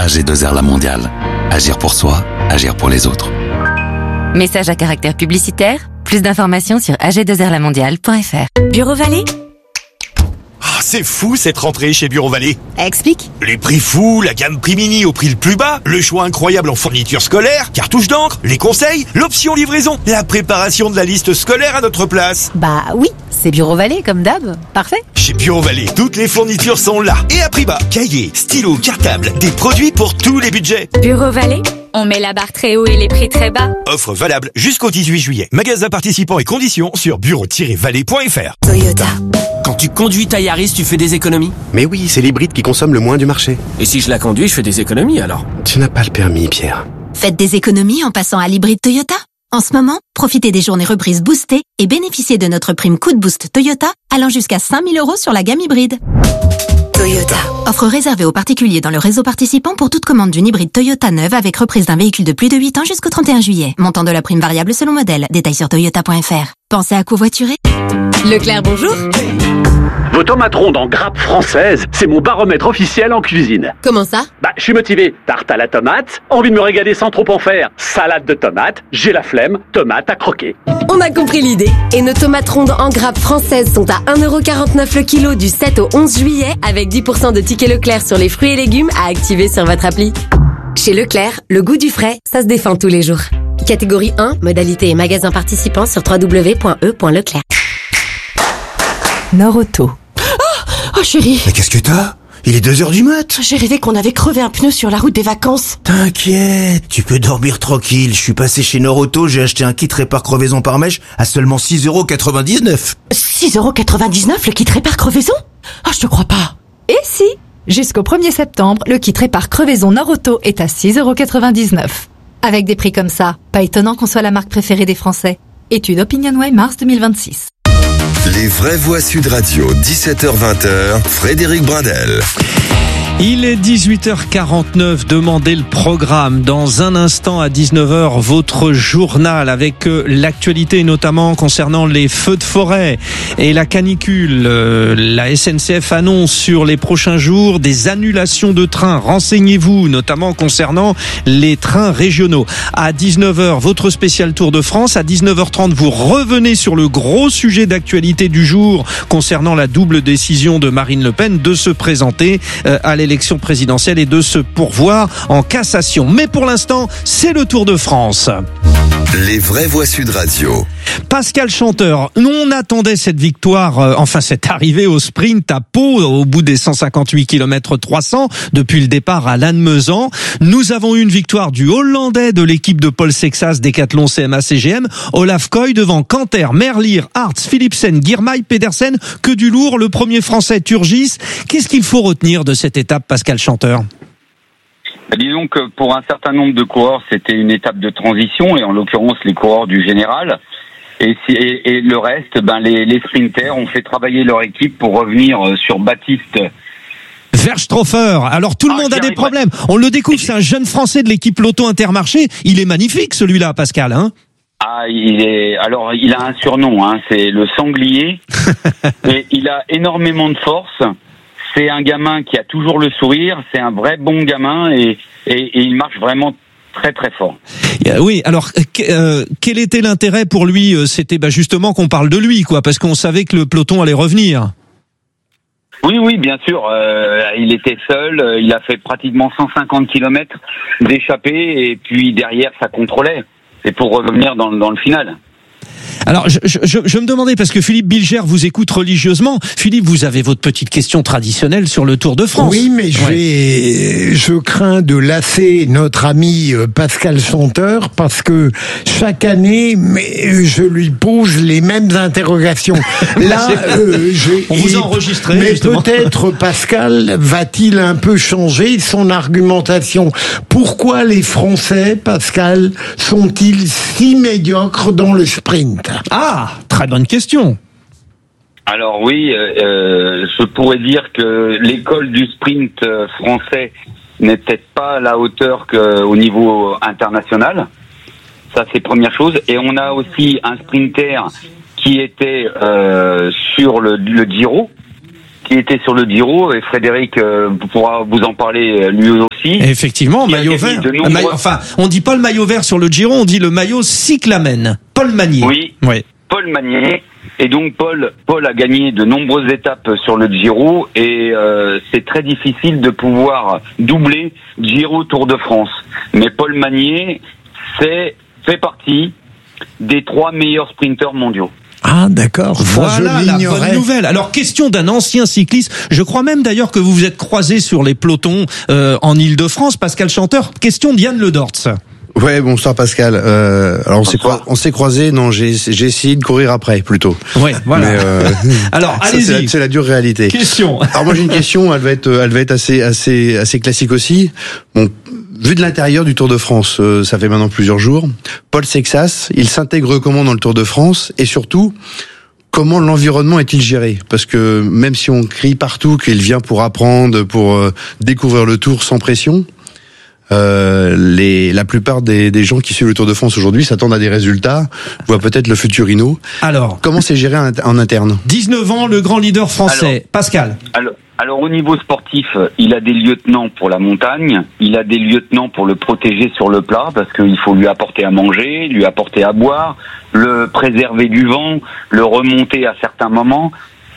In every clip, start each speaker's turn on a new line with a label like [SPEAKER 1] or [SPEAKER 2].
[SPEAKER 1] AG2R La Mondiale. Agir pour soi, agir pour les autres.
[SPEAKER 2] Message à caractère publicitaire. Plus d'informations sur ag2rlamondiale.fr.
[SPEAKER 3] Bureau Vallée.
[SPEAKER 4] C'est fou cette rentrée chez Bureau Vallée.
[SPEAKER 3] Explique.
[SPEAKER 4] Les prix fous, la gamme prix mini au prix le plus bas, le choix incroyable en fournitures scolaires, cartouches d'encre, les conseils, l'option livraison, la préparation de la liste scolaire à notre place.
[SPEAKER 3] Bah oui, c'est Bureau Vallée comme d'hab. Parfait.
[SPEAKER 4] Chez Bureau Vallée, toutes les fournitures sont là et à prix bas. Cahiers, stylos, cartables, des produits pour tous les budgets.
[SPEAKER 3] Bureau Vallée, on met la barre très haut et les prix très bas.
[SPEAKER 4] Offre valable jusqu'au 18 juillet. Magasin participants et conditions sur bureau-vallée.fr.
[SPEAKER 3] Toyota.
[SPEAKER 5] Quand tu conduis ta Yaris, tu fais des économies?
[SPEAKER 6] Mais oui, c'est l'hybride qui consomme le moins du marché.
[SPEAKER 5] Et si je la conduis, je fais des économies alors?
[SPEAKER 6] Tu n'as pas le permis, Pierre.
[SPEAKER 7] Faites des économies en passant à l'hybride Toyota. En ce moment, profitez des journées reprises boostées et bénéficiez de notre prime coup de boost Toyota allant jusqu'à 5 000 € sur la gamme hybride. Toyota. Offre réservée aux particuliers dans le réseau participant pour toute commande d'une hybride Toyota neuve avec reprise d'un véhicule de plus de 8 ans jusqu'au 31 juillet. Montant de la prime variable selon modèle. Détails sur toyota.fr. Pensez à covoiturer.
[SPEAKER 3] Leclerc, bonjour.
[SPEAKER 8] Vos tomates rondes en grappe française, c'est mon baromètre officiel en cuisine.
[SPEAKER 3] Comment ça?
[SPEAKER 8] Je suis motivé. Tarte à la tomate, envie de me régaler sans trop en faire. Salade de tomates, j'ai la flemme, tomate à croquer.
[SPEAKER 3] On a compris l'idée. Et nos tomates rondes en grappe françaises sont à 1,49€ le kilo du 7 au 11 juillet avec 10% de tickets Leclerc sur les fruits et légumes à activer sur votre appli. Chez Leclerc, le goût du frais, ça se défend tous les jours. Catégorie 1, modalité et magasin participant sur www.e.leclerc.
[SPEAKER 9] Norauto.
[SPEAKER 10] Oh chérie.
[SPEAKER 11] Mais qu'est-ce que t'as? Il est 2h du mat.
[SPEAKER 10] J'ai rêvé qu'on avait crevé un pneu sur la route des vacances.
[SPEAKER 11] T'inquiète, tu peux dormir tranquille. Je suis passé chez Norauto, j'ai acheté un kit répare crevaison par mèche à seulement 6,99€.
[SPEAKER 10] 6,99€ le kit répare crevaison? Ah, je te crois pas.
[SPEAKER 9] Et si? Jusqu'au 1er septembre, le kit répare crevaison Norauto est à 6,99€. Avec des prix comme ça, pas étonnant qu'on soit la marque préférée des Français. Étude OpinionWay mars 2026.
[SPEAKER 12] Les vraies voix Sud Radio, 17h-20h, Frédéric Brindel.
[SPEAKER 13] Il est 18h49, demandez le programme. Dans un instant à 19h, votre journal avec l'actualité notamment concernant les feux de forêt et la canicule. La SNCF annonce sur les prochains jours des annulations de trains. Renseignez-vous notamment concernant les trains régionaux. À 19h, votre spécial Tour de France. À 19h30, vous revenez sur le gros sujet d'actualité du jour concernant la double décision de Marine Le Pen de se présenter à l'élection présidentielle et de se pourvoir en cassation. Mais pour l'instant, c'est le Tour de France.
[SPEAKER 12] Les vraies voix Sud Radio.
[SPEAKER 13] Pascal Chanteur, on attendait cette victoire, cette arrivée au sprint à Pau au bout des 158 km 300 depuis le départ à Lannemezan. Nous avons eu une victoire du Hollandais de l'équipe de Paul Sexas Décathlon CMA CGM, Olaf Koy devant Canter, Merlier, Hartz, Philipsen, Girmay, Pedersen, que du lourd, le premier français Turgis. Qu'est-ce qu'il faut retenir de cette étape, Pascal Chanteur?
[SPEAKER 14] Disons que pour un certain nombre de coureurs, c'était une étape de transition, et en l'occurrence les coureurs du général. Et le reste, les sprinters ont fait travailler leur équipe pour revenir sur Baptiste
[SPEAKER 13] Verstroffer. Alors tout le monde a des problèmes. On le découvre, c'est un jeune Français de l'équipe Lotto Intermarché. Il est magnifique celui-là, Pascal, hein?
[SPEAKER 14] Il a un surnom, c'est le sanglier. Et il a énormément de force. C'est un gamin qui a toujours le sourire. C'est un vrai bon gamin et il marche vraiment très très fort.
[SPEAKER 13] Oui, alors quel était l'intérêt pour lui? C'était justement qu'on parle de lui, quoi, parce qu'on savait que le peloton allait revenir.
[SPEAKER 14] Oui, bien sûr. Il était seul. Il a fait pratiquement 150 km d'échappée et puis derrière ça contrôlait. C'est pour revenir dans le final.
[SPEAKER 13] Alors, je me demandais, parce que Philippe Bilger vous écoute religieusement. Philippe, vous avez votre petite question traditionnelle sur le Tour de France.
[SPEAKER 15] Oui, mais je crains de lasser notre ami Pascal Chanteur, parce que chaque année, je lui pose les mêmes interrogations. Là,
[SPEAKER 13] on vous a enregistré.
[SPEAKER 15] Mais
[SPEAKER 13] justement.
[SPEAKER 15] peut-être Pascal va-t-il un peu changer son argumentation. Pourquoi les Français, Pascal, sont-ils si médiocres dans le sprint?
[SPEAKER 13] Ah, très bonne question.
[SPEAKER 14] Alors oui, je pourrais dire que l'école du sprint français n'est peut-être pas à la hauteur qu'au niveau international. Ça, c'est première chose. Et on a aussi un sprinter qui était sur le Giro, qui était sur le Giro, et Frédéric pourra vous en parler lui aussi.
[SPEAKER 13] Effectivement, maillot vert. On dit pas le maillot vert sur le Giro, on dit le maillot cyclamen. Paul Magnier.
[SPEAKER 14] Oui. Paul Magnier. Et donc Paul a gagné de nombreuses étapes sur le Giro, et c'est très difficile de pouvoir doubler Giro Tour de France. Mais Paul Magnier fait partie des 3 meilleurs sprinteurs mondiaux.
[SPEAKER 15] Ah, d'accord.
[SPEAKER 13] Voilà la bonne nouvelle. Alors, question d'un ancien cycliste. Je crois même d'ailleurs que vous vous êtes croisé sur les pelotons en Ile-de-France, Pascal Chanteur. Question de Yann Le Dortz.
[SPEAKER 16] Ouais, bonsoir Pascal. Alors on s'est croisés. Non, j'ai essayé de courir après plutôt.
[SPEAKER 13] Ouais, voilà. Mais,
[SPEAKER 16] alors allez-y. C'est la dure réalité.
[SPEAKER 13] Question.
[SPEAKER 16] Alors moi j'ai une question. Elle va être assez classique aussi. Bon, vu de l'intérieur du Tour de France, ça fait maintenant plusieurs jours. Paul Sexas, il s'intègre comment dans le Tour de France, et surtout, comment l'environnement est-il géré? Parce que même si on crie partout qu'il vient pour apprendre, pour découvrir le Tour sans pression, la plupart des gens qui suivent le Tour de France aujourd'hui s'attendent à des résultats, voient peut-être le Futurino.
[SPEAKER 13] Alors,
[SPEAKER 16] comment c'est géré en interne?
[SPEAKER 13] 19 ans, le grand leader français. Pascal.
[SPEAKER 14] Alors au niveau sportif, il a des lieutenants pour la montagne, il a des lieutenants pour le protéger sur le plat, parce qu'il faut lui apporter à manger, lui apporter à boire, le préserver du vent, le remonter à certains moments,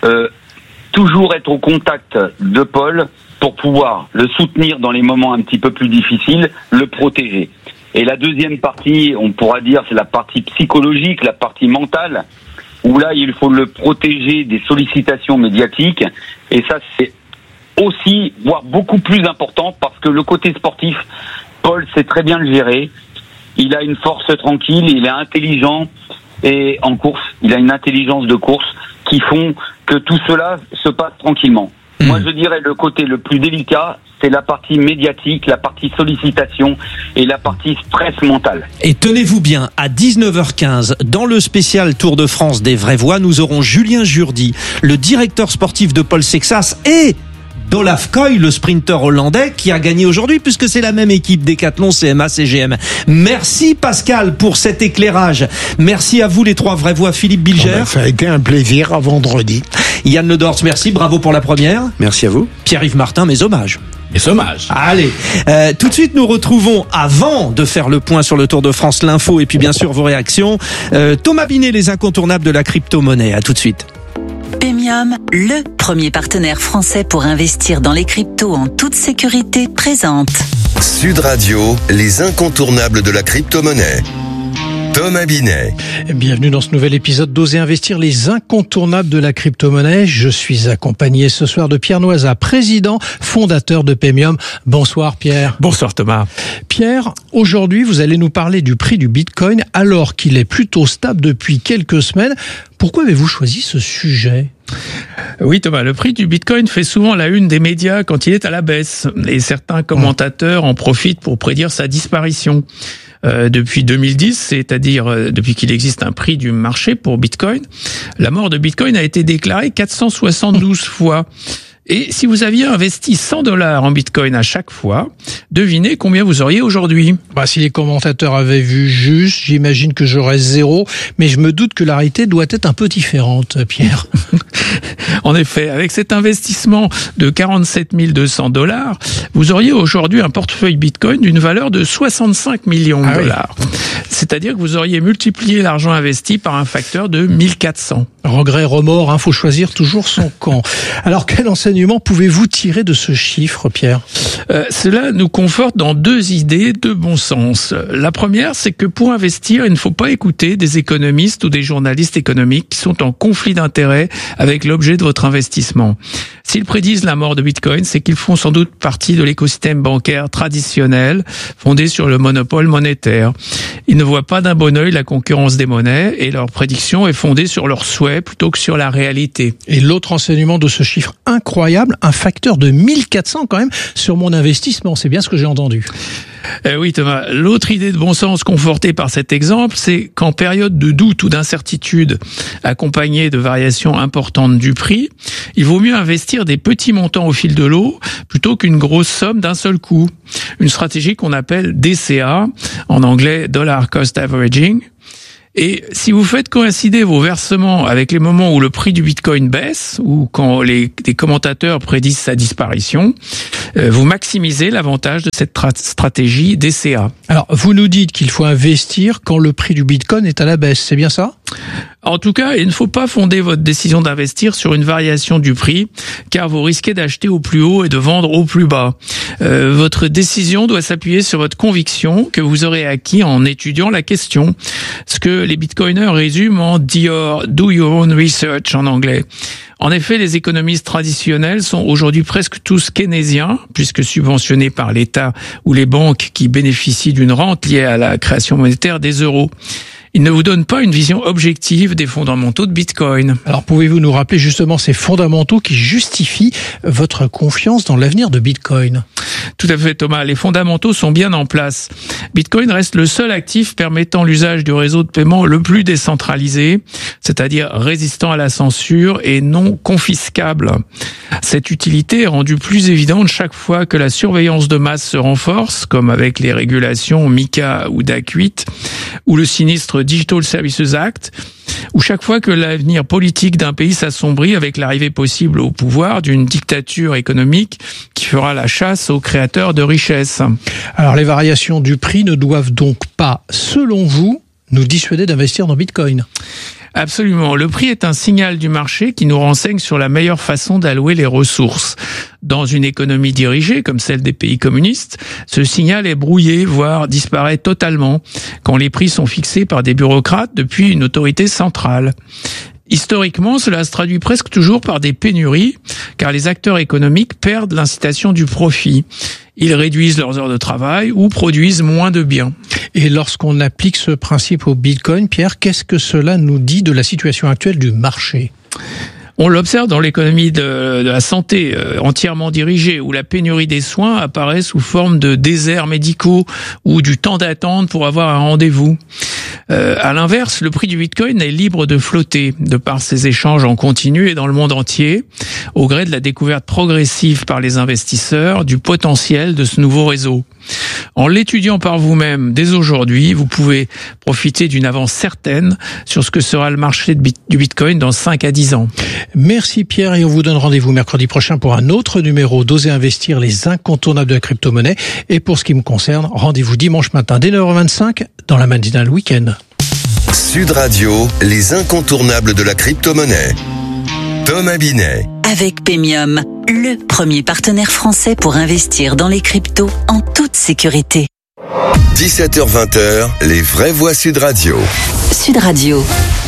[SPEAKER 14] toujours être au contact de Paul pour pouvoir le soutenir dans les moments un petit peu plus difficiles, le protéger. Et la deuxième partie, on pourra dire, c'est la partie psychologique, la partie mentale, où là, il faut le protéger des sollicitations médiatiques. Et ça, c'est aussi, voire beaucoup plus important, parce que le côté sportif, Paul sait très bien le gérer. Il a une force tranquille, il est intelligent, et en course, il a une intelligence de course qui font que tout cela se passe tranquillement. Moi, je dirais le côté le plus délicat, c'est la partie médiatique, la partie sollicitation et la partie stress mental.
[SPEAKER 13] Et tenez-vous bien, à 19h15, dans le spécial Tour de France des vraies voix, nous aurons Julien Jourdi, le directeur sportif de Paul Sexas, et d'Olaf Koy, le sprinter hollandais, qui a gagné aujourd'hui, puisque c'est la même équipe Décathlon, CMA, CGM. Merci Pascal pour cet éclairage. Merci à vous les 3 vraies voix. Philippe Bilger.
[SPEAKER 15] Ça a été un plaisir, à vendredi.
[SPEAKER 13] Yann Le Dortz, merci, bravo pour la première.
[SPEAKER 16] Merci à vous.
[SPEAKER 13] Pierre-Yves Martin, mes hommages.
[SPEAKER 5] Mes hommages.
[SPEAKER 13] Allez, tout de suite nous retrouvons, avant de faire le point sur le Tour de France, l'info et puis bien sûr vos réactions, Thomas Binet, les incontournables de la crypto-monnaie. À tout de suite.
[SPEAKER 17] Pemium, le premier partenaire français pour investir dans les cryptos en toute sécurité, présente
[SPEAKER 12] Sud Radio, les incontournables de la crypto-monnaie. Thomas Binet.
[SPEAKER 18] Bienvenue dans ce nouvel épisode d'Oser investir, les incontournables de la crypto-monnaie. Je suis accompagné ce soir de Pierre Noisa, président, fondateur de Pemium. Bonsoir Pierre.
[SPEAKER 5] Bonsoir Thomas.
[SPEAKER 18] Pierre, aujourd'hui vous allez nous parler du prix du Bitcoin alors qu'il est plutôt stable depuis quelques semaines. Pourquoi avez-vous choisi ce sujet ?
[SPEAKER 19] Oui Thomas, le prix du Bitcoin fait souvent la une des médias quand il est à la baisse. Et certains commentateurs en profitent pour prédire sa disparition. Depuis 2010, c'est-à-dire depuis qu'il existe un prix du marché pour Bitcoin, la mort de Bitcoin a été déclarée 472 fois. Et si vous aviez investi $100 en Bitcoin à chaque fois, devinez combien vous auriez aujourd'hui.
[SPEAKER 18] Si les commentateurs avaient vu juste, j'imagine que j'aurais 0, mais je me doute que la réalité doit être un peu différente, Pierre.
[SPEAKER 19] En effet, avec cet investissement de $47 200, vous auriez aujourd'hui un portefeuille Bitcoin d'une valeur de 65 millions de dollars. Oui. C'est-à-dire que vous auriez multiplié l'argent investi par un facteur de 1400.
[SPEAKER 18] Regret, remords, faut choisir toujours son camp. Alors, quel enseignement pouvez-vous tirer de ce chiffre, Pierre ?
[SPEAKER 19] Cela nous conforte dans 2 idées de bon sens. La première, c'est que pour investir, il ne faut pas écouter des économistes ou des journalistes économiques qui sont en conflit d'intérêts avec l'objet de votre investissement. S'ils prédisent la mort de Bitcoin, c'est qu'ils font sans doute partie de l'écosystème bancaire traditionnel, fondé sur le monopole monétaire. Ils ne voient pas d'un bon œil la concurrence des monnaies et leur prédiction est fondée sur leurs souhaits plutôt que sur la réalité.
[SPEAKER 18] Et l'autre enseignement de ce chiffre incroyable, un facteur de 1400 quand même sur mon investissement, c'est bien ce que j'ai entendu.
[SPEAKER 19] Oui Thomas, l'autre idée de bon sens confortée par cet exemple, c'est qu'en période de doute ou d'incertitude accompagnée de variations importantes du prix, il vaut mieux investir des petits montants au fil de l'eau plutôt qu'une grosse somme d'un seul coup. Une stratégie qu'on appelle DCA, en anglais Dollar Cost Averaging. Et si vous faites coïncider vos versements avec les moments où le prix du Bitcoin baisse, ou quand les commentateurs prédisent sa disparition, vous maximisez l'avantage de cette stratégie DCA.
[SPEAKER 18] Alors, vous nous dites qu'il faut investir quand le prix du Bitcoin est à la baisse, c'est bien ça ?
[SPEAKER 19] En tout cas, il ne faut pas fonder votre décision d'investir sur une variation du prix, car vous risquez d'acheter au plus haut et de vendre au plus bas. Votre décision doit s'appuyer sur votre conviction que vous aurez acquis en étudiant la question. Ce que les bitcoiners résument en Do your own research en anglais. En effet, les économistes traditionnels sont aujourd'hui presque tous keynésiens, puisque subventionnés par l'État ou les banques qui bénéficient d'une rente liée à la création monétaire des euros. Il ne vous donne pas une vision objective des fondamentaux de Bitcoin.
[SPEAKER 18] Alors pouvez-vous nous rappeler justement ces fondamentaux qui justifient votre confiance dans l'avenir de Bitcoin ?
[SPEAKER 19] Tout à fait, Thomas. Les fondamentaux sont bien en place. Bitcoin reste le seul actif permettant l'usage du réseau de paiement le plus décentralisé, c'est-à-dire résistant à la censure et non confiscable. Cette utilité est rendue plus évidente chaque fois que la surveillance de masse se renforce, comme avec les régulations MiCA ou DAC8, ou le sinistre Digital Services Act, ou chaque fois que l'avenir politique d'un pays s'assombrit avec l'arrivée possible au pouvoir d'une dictature économique qui fera la chasse aux créateurs de richesses.
[SPEAKER 18] Alors les variations du prix ne doivent donc pas, selon vous, nous dissuader d'investir dans Bitcoin ?
[SPEAKER 19] Absolument. Le prix est un signal du marché qui nous renseigne sur la meilleure façon d'allouer les ressources. Dans une économie dirigée, comme celle des pays communistes, ce signal est brouillé, voire disparaît totalement, quand les prix sont fixés par des bureaucrates depuis une autorité centrale. Historiquement, cela se traduit presque toujours par des pénuries, car les acteurs économiques perdent l'incitation du profit. Ils réduisent leurs heures de travail ou produisent moins de biens.
[SPEAKER 18] Et lorsqu'on applique ce principe au Bitcoin, Pierre, qu'est-ce que cela nous dit de la situation actuelle du marché ?
[SPEAKER 19] On l'observe dans l'économie de la santé entièrement dirigée, où la pénurie des soins apparaît sous forme de déserts médicaux ou du temps d'attente pour avoir un rendez-vous. À l'inverse, le prix du Bitcoin est libre de flotter, de par ses échanges en continu et dans le monde entier, au gré de la découverte progressive par les investisseurs du potentiel de ce nouveau réseau. En l'étudiant par vous-même dès aujourd'hui, vous pouvez profiter d'une avance certaine sur ce que sera le marché du Bitcoin dans 5 à 10 ans.
[SPEAKER 18] Merci Pierre, et on vous donne rendez-vous mercredi prochain pour un autre numéro d'Oser investir, les incontournables de la crypto-monnaie. Et pour ce qui me concerne, rendez-vous dimanche matin dès 9h25 dans la matinale week-end.
[SPEAKER 12] Sud Radio, les incontournables de la crypto-monnaie. Thomas Binet.
[SPEAKER 17] Avec Paymium, le premier partenaire français pour investir dans les cryptos en toute sécurité.
[SPEAKER 12] 17h-20h, les vraies voix Sud Radio.
[SPEAKER 17] Sud Radio.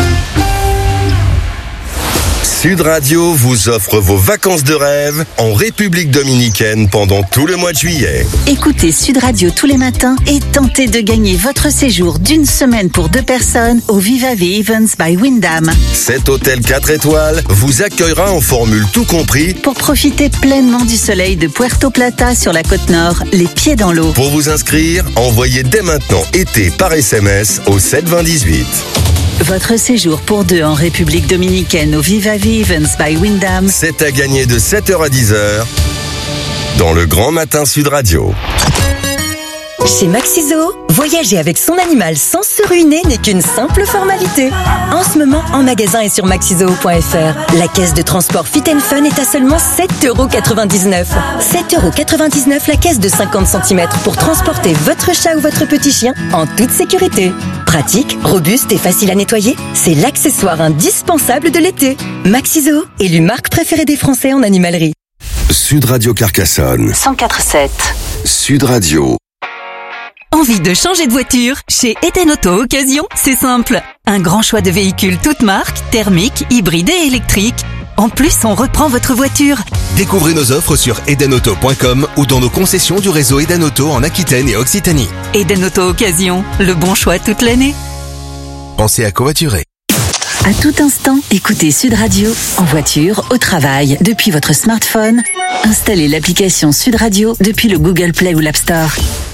[SPEAKER 12] Sud Radio vous offre vos vacances de rêve en République Dominicaine pendant tout le mois de juillet.
[SPEAKER 17] Écoutez Sud Radio tous les matins et tentez de gagner votre séjour d'une semaine pour 2 personnes au Viva Ve Events by Wyndham.
[SPEAKER 12] Cet hôtel 4 étoiles vous accueillera en formule tout compris
[SPEAKER 17] pour profiter pleinement du soleil de Puerto Plata sur la côte nord, les pieds dans l'eau.
[SPEAKER 12] Pour vous inscrire, envoyez dès maintenant été par SMS au 72018.
[SPEAKER 17] Votre séjour pour 2 en République Dominicaine au Viva Ve Events by Wyndham.
[SPEAKER 12] C'est à gagner de 7h à 10h dans le Grand Matin Sud Radio.
[SPEAKER 20] Chez Maxiso, voyager avec son animal sans se ruiner n'est qu'une simple formalité. En ce moment, en magasin et sur maxiso.fr, la caisse de transport Fit & Fun est à seulement 7,99 €. 7,99 € la caisse de 50 cm pour transporter votre chat ou votre petit chien en toute sécurité. Pratique, robuste et facile à nettoyer, c'est l'accessoire indispensable de l'été. Maxiso, élu marque préférée des Français en animalerie.
[SPEAKER 12] Sud Radio Carcassonne.
[SPEAKER 17] 104.7.
[SPEAKER 12] Sud Radio.
[SPEAKER 20] Envie de changer de voiture? Chez Eden Auto Occasion, c'est simple. Un grand choix de véhicules toutes marques, thermiques, hybrides et électriques. En plus, on reprend votre voiture.
[SPEAKER 21] Découvrez nos offres sur edenauto.com ou dans nos concessions du réseau Eden Auto en Aquitaine et Occitanie.
[SPEAKER 20] Eden Auto Occasion, le bon choix toute l'année.
[SPEAKER 21] Pensez à covoiturer.
[SPEAKER 17] À tout instant, écoutez Sud Radio, en voiture, au travail, depuis votre smartphone. Installez l'application Sud Radio depuis le Google Play ou l'App Store.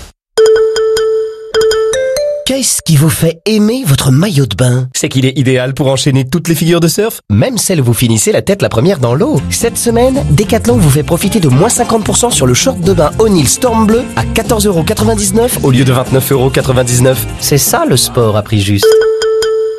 [SPEAKER 22] Qu'est-ce qui vous fait aimer votre maillot de bain?
[SPEAKER 23] C'est qu'il est idéal pour enchaîner toutes les figures de surf, même celles où vous finissez la tête la première dans l'eau.
[SPEAKER 22] Cette semaine, Decathlon vous fait profiter de moins 50% sur le short de bain O'Neill Storm Bleu à 14,99 €
[SPEAKER 23] au lieu de 29,99 €.
[SPEAKER 22] C'est ça le sport à prix juste.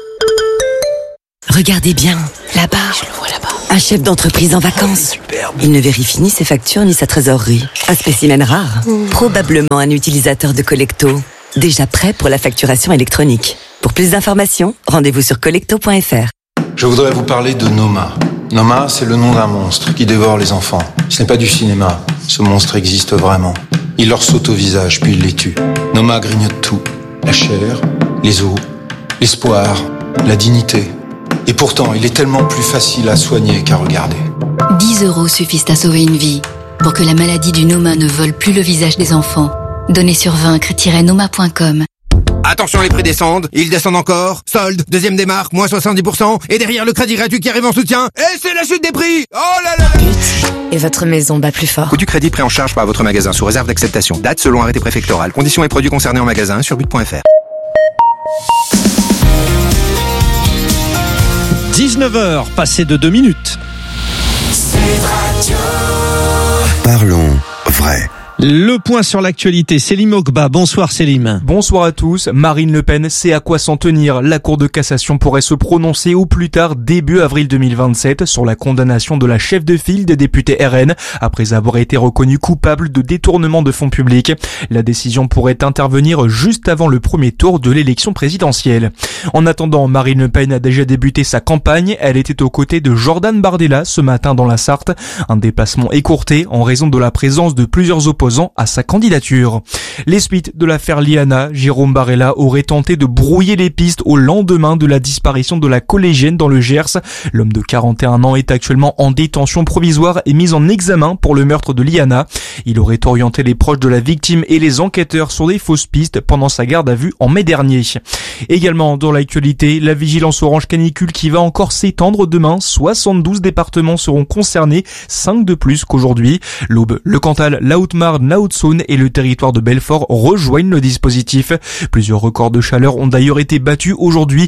[SPEAKER 20] Regardez bien, là-bas. Je le vois là-bas. Un chef d'entreprise en vacances. Il ne vérifie ni ses factures ni sa trésorerie. Un spécimen rare. Probablement un utilisateur de Collecto. Déjà prêt pour la facturation électronique. Pour plus d'informations, rendez-vous sur collecto.fr.
[SPEAKER 1] Je voudrais vous parler de Noma. Noma, c'est le nom d'un monstre qui dévore les enfants. Ce n'est pas du cinéma. Ce monstre existe vraiment. Il leur saute au visage, puis il les tue. Noma grignote tout. La chair, les os, l'espoir, la dignité. Et pourtant, il est tellement plus facile à soigner qu'à regarder.
[SPEAKER 2] 10 € suffisent à sauver une vie. Pour que la maladie du Noma ne vole plus le visage des enfants. Donnez sur vaincre-noma.com.
[SPEAKER 4] Attention, les prix descendent, ils descendent encore. Solde, deuxième démarque, moins 70%. Et derrière le crédit gratuit qui arrive en soutien. Et c'est la chute des prix. Oh là là là.
[SPEAKER 20] Et votre maison bat plus fort.
[SPEAKER 4] Coût du crédit pris en charge par votre magasin sous réserve d'acceptation. Date selon arrêté préfectoral. Conditions et produits concernés en magasin sur but.fr.
[SPEAKER 13] 19h, passé de 2 minutes.
[SPEAKER 12] Parlons vrai.
[SPEAKER 13] Le point sur l'actualité, Selim Okba. Bonsoir Selim.
[SPEAKER 24] Bonsoir à tous. Marine Le Pen sait à quoi s'en tenir. La Cour de cassation pourrait se prononcer au plus tard début avril 2027 sur la condamnation de la chef de file des députés RN après avoir été reconnue coupable de détournement de fonds publics. La décision pourrait intervenir juste avant le premier tour de l'élection présidentielle. En attendant, Marine Le Pen a déjà débuté sa campagne. Elle était aux côtés de Jordan Bardella ce matin dans la Sarthe. Un déplacement écourté en raison de la présence de plusieurs opposants à sa candidature. Les suites de l'affaire Liana, Jérôme Barella aurait tenté de brouiller les pistes au lendemain de la disparition de la collégienne dans le Gers. L'homme de 41 ans est actuellement en détention provisoire et mis en examen pour le meurtre de Liana. Il aurait orienté les proches de la victime et les enquêteurs sur des fausses pistes pendant sa garde à vue en mai dernier. Également dans l'actualité, la vigilance orange canicule qui va encore s'étendre demain. 72 départements seront concernés, 5 de plus qu'aujourd'hui. L'Aube, le Cantal, la Haute-Marne, la Haute-Saône et le territoire de Belfort rejoignent le dispositif. Plusieurs records de chaleur ont d'ailleurs été battus aujourd'hui.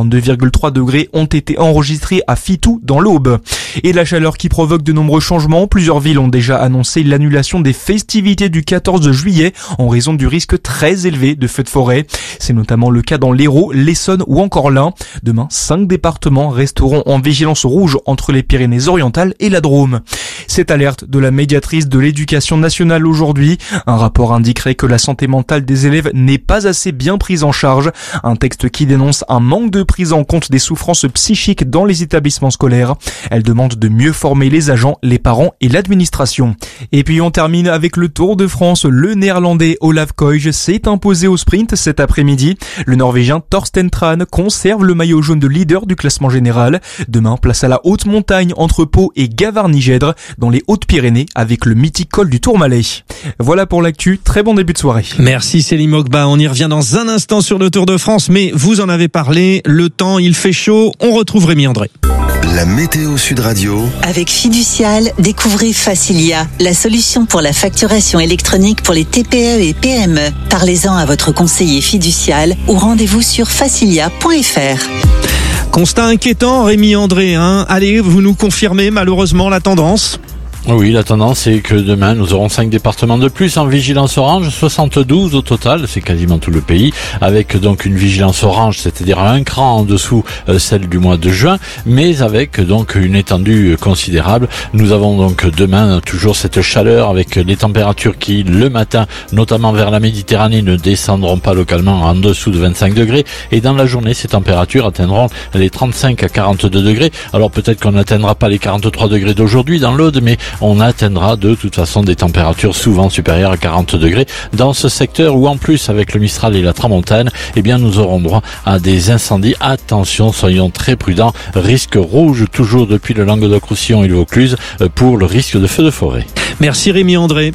[SPEAKER 24] 42,3 degrés ont été enregistrés à Fitou dans l'Aube. Et la chaleur qui provoque de nombreux changements. Plusieurs villes ont déjà annoncé l'annulation des festivités du 14 juillet en raison du risque très élevé de feux de forêt. C'est notamment le cas dans l'Hérault, l'Essonne ou encore l'Ain. Demain, 5 départements resteront en vigilance rouge entre les Pyrénées-Orientales et la Drôme. Cette alerte de la médiatrice de l'éducation nationale aujourd'hui. Un rapport indiquerait que la santé mentale des élèves n'est pas assez bien prise en charge. Un texte qui dénonce un manque de prise en compte des souffrances psychiques dans les établissements scolaires. Elle demande de mieux former les agents, les parents et l'administration. Et puis on termine avec le Tour de France. Le néerlandais Olav Koij s'est imposé au sprint cet après-midi. Le norvégien Thorsten Tran conserve le maillot jaune de leader du classement général. Demain, place à la haute montagne entre Pau et Gavarnie-Gèdre dans les Hautes-Pyrénées avec le mythique col du Tourmalet. Voilà pour l'actu, très bon début de soirée.
[SPEAKER 13] Merci Selim Okba, on y revient dans un instant sur le Tour de France, mais vous en avez parlé, le temps il fait chaud, on retrouve Rémi André.
[SPEAKER 12] La météo Sud Radio.
[SPEAKER 17] Avec Fiducial, découvrez Facilia, la solution pour la facturation électronique pour les TPE et PME. Parlez-en à votre conseiller fiducial ou rendez-vous sur facilia.fr.
[SPEAKER 13] Constat inquiétant, Rémi André, Allez, vous nous confirmez malheureusement la tendance ?
[SPEAKER 25] Oui, la tendance est que demain nous aurons 5 départements de plus en vigilance orange, 72 au total, c'est quasiment tout le pays, avec donc une vigilance orange, c'est-à-dire un cran en dessous celle du mois de juin, mais avec donc une étendue considérable. Nous avons donc demain toujours cette chaleur avec les températures qui le matin, notamment vers la Méditerranée, ne descendront pas localement en dessous de 25 degrés et dans la journée ces températures atteindront les 35 à 42 degrés. Alors peut-être qu'on n'atteindra pas les 43 degrés d'aujourd'hui dans l'Aude, mais on atteindra de toute façon des températures souvent supérieures à 40 degrés dans ce secteur où en plus avec le Mistral et la Tramontane, eh bien nous aurons droit à des incendies. Attention, soyons très prudents. Risque rouge toujours depuis le Languedoc-Roussillon et le Vaucluse pour le risque de feu de forêt.
[SPEAKER 13] Merci Rémi André.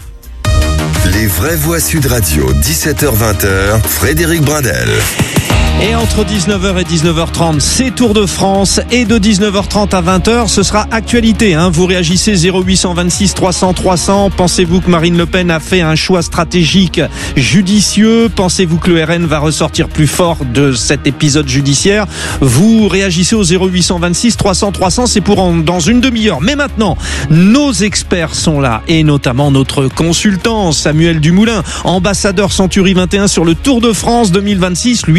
[SPEAKER 12] Les vraies voix Sud Radio, 17h-20h, Frédéric Brindel.
[SPEAKER 13] Et entre 19h et 19h30, c'est Tour de France. Et de 19h30 à 20h, ce sera actualité. Vous réagissez 0826 300 300. Pensez-vous que Marine Le Pen a fait un choix stratégique judicieux? Pensez-vous que le RN va ressortir plus fort de cet épisode judiciaire? Vous réagissez au 0826 300 300. C'est pour dans une demi-heure. Mais maintenant, nos experts sont là. Et notamment notre consultant, Samuel Dumoulin, ambassadeur Century 21 sur le Tour de France 2026. Lui qui s'est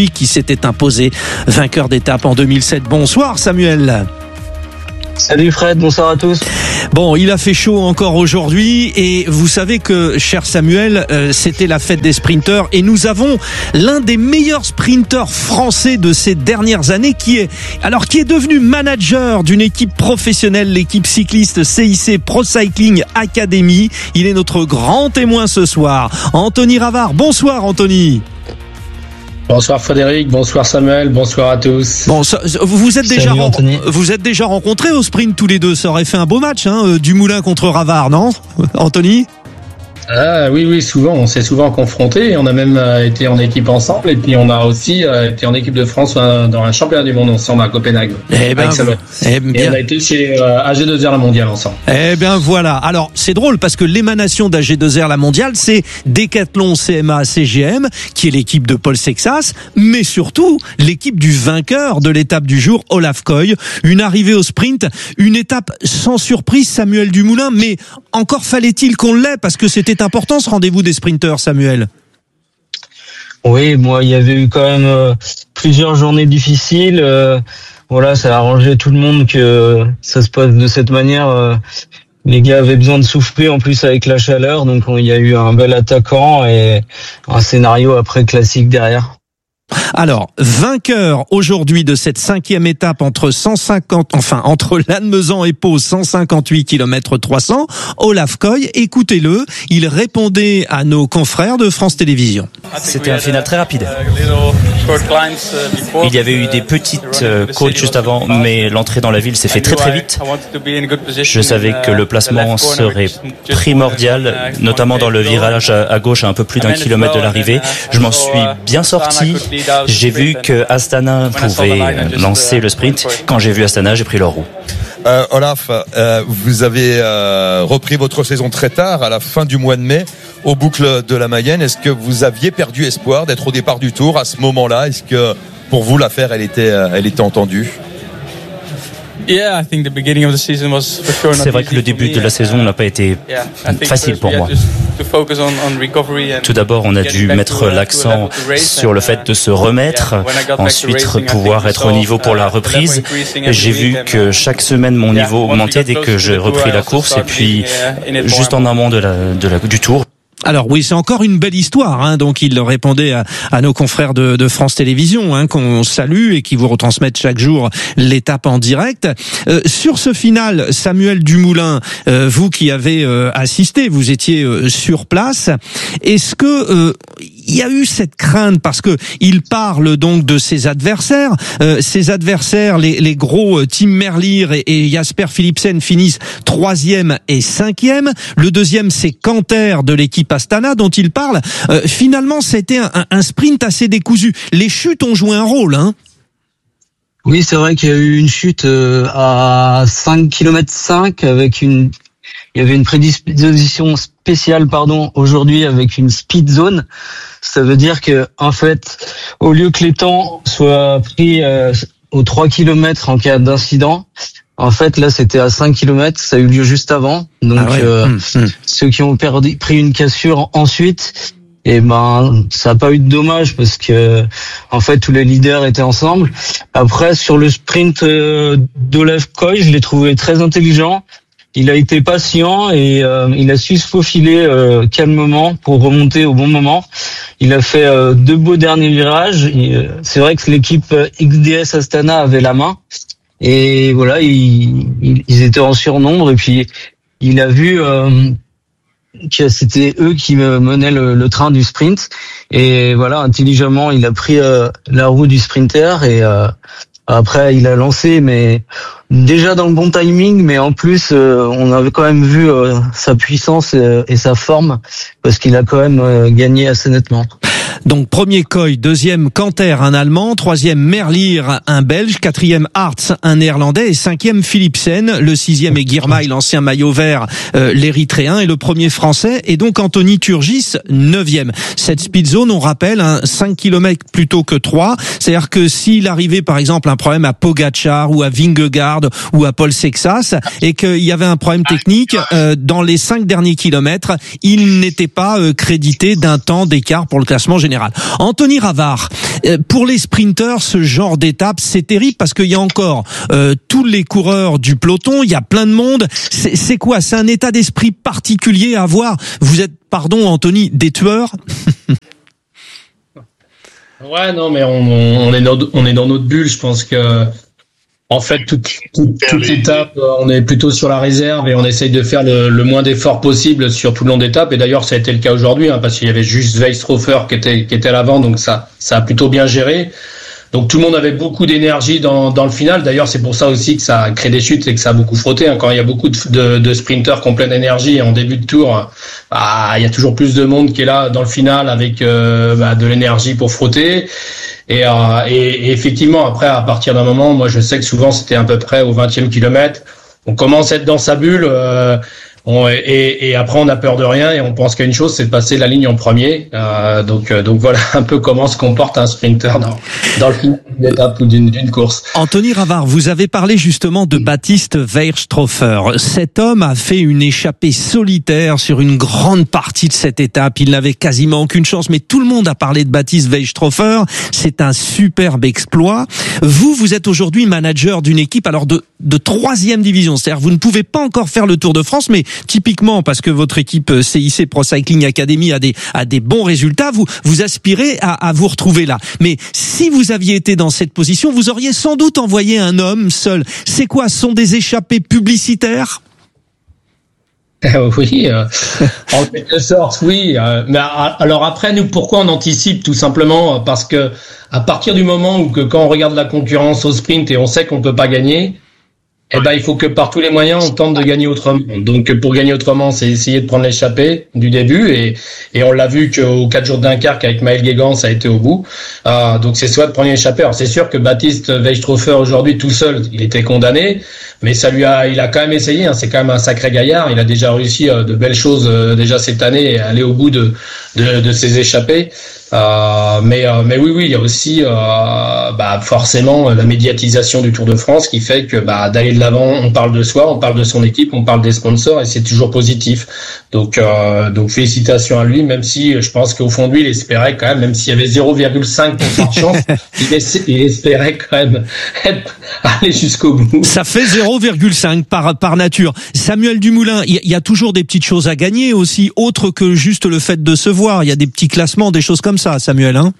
[SPEAKER 13] s'était imposé vainqueur d'étape en 2007. Bonsoir Samuel.
[SPEAKER 3] Salut Fred, bonsoir à tous.
[SPEAKER 13] Bon, il a fait chaud encore aujourd'hui et vous savez que, cher Samuel, c'était la fête des sprinteurs et nous avons l'un des meilleurs sprinteurs français de ces dernières années qui est devenu manager d'une équipe professionnelle, l'équipe cycliste CIC Pro Cycling Academy. Il est notre grand témoin ce soir. Anthony Ravard. Bonsoir Anthony.
[SPEAKER 3] Bonsoir Frédéric, bonsoir Samuel, bonsoir à tous.
[SPEAKER 13] Bon, vous êtes déjà rencontrés au sprint tous les deux. Ça aurait fait un beau match, Dumoulin contre Ravard, non, Anthony?
[SPEAKER 3] Ah oui, souvent, on s'est souvent confrontés. On a même été en équipe ensemble et puis on a aussi été en équipe de France dans un championnat du monde ensemble à Copenhague. Et on a été chez AG2R la mondiale ensemble.
[SPEAKER 13] Eh bien voilà. Alors c'est drôle parce que l'émanation d'AG2R la mondiale, c'est Decathlon CMA CGM qui est l'équipe de Paul Sexas, mais surtout l'équipe du vainqueur de l'étape du jour, Olaf Koy. Une arrivée au sprint, une étape sans surprise, Samuel Dumoulin, mais encore fallait-il qu'on l'ait parce que c'était important ce rendez-vous des sprinteurs, Samuel.
[SPEAKER 3] Oui, moi, il y avait eu quand même plusieurs journées difficiles. Voilà, ça a arrangé tout le monde que ça se passe de cette manière. Les gars avaient besoin de souffler en plus avec la chaleur, donc il y a eu un bel attaquant et un scénario après classique derrière.
[SPEAKER 13] Alors, vainqueur aujourd'hui de cette 5e étape entre Lannemezan et Pau, 158 km 300, Olaf Koy, écoutez-le, il répondait à nos confrères de France Télévisions.
[SPEAKER 6] C'était un final très rapide. Il y avait eu des petites côtes juste avant, mais l'entrée dans la ville s'est fait très très vite. Je savais que le placement serait primordial, notamment dans le virage à gauche à un peu plus d'1 kilomètre de l'arrivée. Je m'en suis bien sorti. J'ai vu que Astana pouvait lancer le sprint. Quand j'ai vu Astana, j'ai pris leur roue.
[SPEAKER 7] Olaf, vous avez repris votre saison très tard, à la fin du mois de mai, aux boucles de la Mayenne. Est-ce que vous aviez perdu espoir d'être au départ du Tour à ce moment-là? Est-ce que pour vous l'affaire elle était entendue?
[SPEAKER 6] C'est vrai que le début de la saison n'a pas été facile pour moi. Tout d'abord, on a dû mettre l'accent sur le fait de se remettre, ensuite pouvoir être au niveau pour la reprise. J'ai vu que chaque semaine mon niveau augmentait dès que j'ai repris la course et puis juste en amont du Tour.
[SPEAKER 13] Alors oui, c'est encore une belle histoire, donc il répondait à nos confrères de France Télévisions, qu'on salue et qui vous retransmettent chaque jour l'étape en direct. Sur ce final, Samuel Dumoulin, vous qui avez assisté, vous étiez sur place, est-ce que il y a eu cette crainte parce que il parle donc de ses adversaires, les gros Tim Merlier et Jasper Philipsen finissent 3e et 5e. Le deuxième, c'est Canter de l'équipe Astana dont il parle. Finalement, c'était un sprint assez décousu. Les chutes ont joué un rôle,
[SPEAKER 3] Oui, c'est vrai qu'il y a eu une chute à 5 km 5 avec il y avait une prédisposition spéciale, aujourd'hui avec une speed zone. Ça veut dire que, en fait, au lieu que les temps soient pris aux 3 km en cas d'incident, en fait, là, c'était à 5 km, ça a eu lieu juste avant. Donc, ceux qui ont pris une cassure ensuite, ça n'a pas eu de dommages parce que, en fait, tous les leaders étaient ensemble. Après, sur le sprint d'Olaf Koy, je l'ai trouvé très intelligent. Il a été patient et il a su se faufiler calmement pour remonter au bon moment. Il a fait 2 beaux derniers virages. C'est vrai que l'équipe XDS Astana avait la main. Et voilà, ils étaient en surnombre. Et puis, il a vu que c'était eux qui menaient le train du sprint. Et voilà, intelligemment, il a pris la roue du sprinter et après, il a lancé, mais déjà dans le bon timing, mais en plus, on avait quand même vu sa puissance et sa forme, parce qu'il a quand même gagné assez nettement.
[SPEAKER 13] Donc premier Koy, deuxième Canter, un Allemand, troisième Merlier, un Belge, quatrième Hartz, un Néerlandais et cinquième Philipsen, le sixième est Girmay, l'ancien maillot vert, l'Érythréen, et le premier Français est donc Anthony Turgis, 9e. Cette speed zone, on rappelle, 5 km plutôt que 3, c'est-à-dire que s'il arrivait par exemple un problème à Pogačar ou à Vingegaard ou à Paul Sexas et qu'il y avait un problème technique, dans les 5 derniers kilomètres, il n'était pas crédité d'un temps d'écart pour le classement général. général. Anthony Ravard, pour les sprinteurs, ce genre d'étape, c'est terrible parce qu'il y a encore tous les coureurs du peloton, il y a plein de monde. C'est quoi? C'est un état d'esprit particulier à avoir. Vous êtes, pardon Anthony, des tueurs?
[SPEAKER 8] Ouais, non, mais on est dans notre bulle. Je pense que, en fait, toute l'étape, on est plutôt sur la réserve et on essaye de faire le moins d'efforts possible sur tout le long d'étape. Et d'ailleurs, ça a été le cas aujourd'hui, parce qu'il y avait juste Weistrofer qui était à l'avant, donc ça a plutôt bien géré. Donc tout le monde avait beaucoup d'énergie dans le final. D'ailleurs, c'est pour ça aussi que ça crée des chutes et que ça a beaucoup frotté. Quand il y a beaucoup de sprinteurs qui ont pleine d'énergie en début de tour, il y a toujours plus de monde qui est là dans le final avec de l'énergie pour frotter. Et effectivement, après, à partir d'un moment, moi je sais que souvent c'était à peu près au 20e kilomètre. On commence à être dans sa bulle. Et après on a peur de rien et on pense qu'à une chose, c'est de passer la ligne en premier. Donc voilà un peu comment se comporte un sprinter dans le final d'une étape ou d'une course.
[SPEAKER 13] Anthony Ravard, vous avez parlé justement de Baptiste Weistrofer. Cet homme a fait une échappée solitaire sur une grande partie de cette étape. Il n'avait quasiment aucune chance, mais tout le monde a parlé de Baptiste Weistrofer. C'est un superbe exploit. Vous êtes aujourd'hui manager d'une équipe alors de 3e division. C'est-à-dire vous ne pouvez pas encore faire le Tour de France, mais typiquement parce que votre équipe CIC Pro Cycling Academy a des bons résultats, vous aspirez à vous retrouver là. Mais si vous aviez été dans cette position, vous auriez sans doute envoyé un homme seul. C'est quoi? Ce sont des échappées publicitaires?
[SPEAKER 8] Oui, en quelque sorte, oui. Mais alors après, nous, pourquoi on anticipe? Tout simplement parce que à partir du moment où quand on regarde la concurrence au sprint et on sait qu'on peut pas gagner, il faut que par tous les moyens on tente de gagner autrement. Donc pour gagner autrement, c'est essayer de prendre l'échappée du début et on l'a vu qu'aux 4 jours de Dunkerque avec Maël Guégan, ça a été au bout. Donc c'est soit de prendre l'échappée. Alors c'est sûr que Baptiste Weistrofer aujourd'hui tout seul, il était condamné, mais il a quand même essayé. C'est quand même un sacré gaillard. Il a déjà réussi de belles choses déjà cette année et aller au bout de ses échappées. Mais oui, il y a aussi forcément la médiatisation du Tour de France qui fait que d'aller de l'avant, on parle de soi, on parle de son équipe, on parle des sponsors et c'est toujours positif. Donc félicitations à lui, même si je pense qu'au fond de lui, il espérait quand même s'il y avait 0,5% de chance, il espérait quand même aller jusqu'au bout.
[SPEAKER 13] Ça fait 0,5 par nature. Samuel Dumoulin, il y a toujours des petites choses à gagner aussi, autre que juste le fait de se voir. Il y a des petits classements, des choses comme ça, Samuel, hein?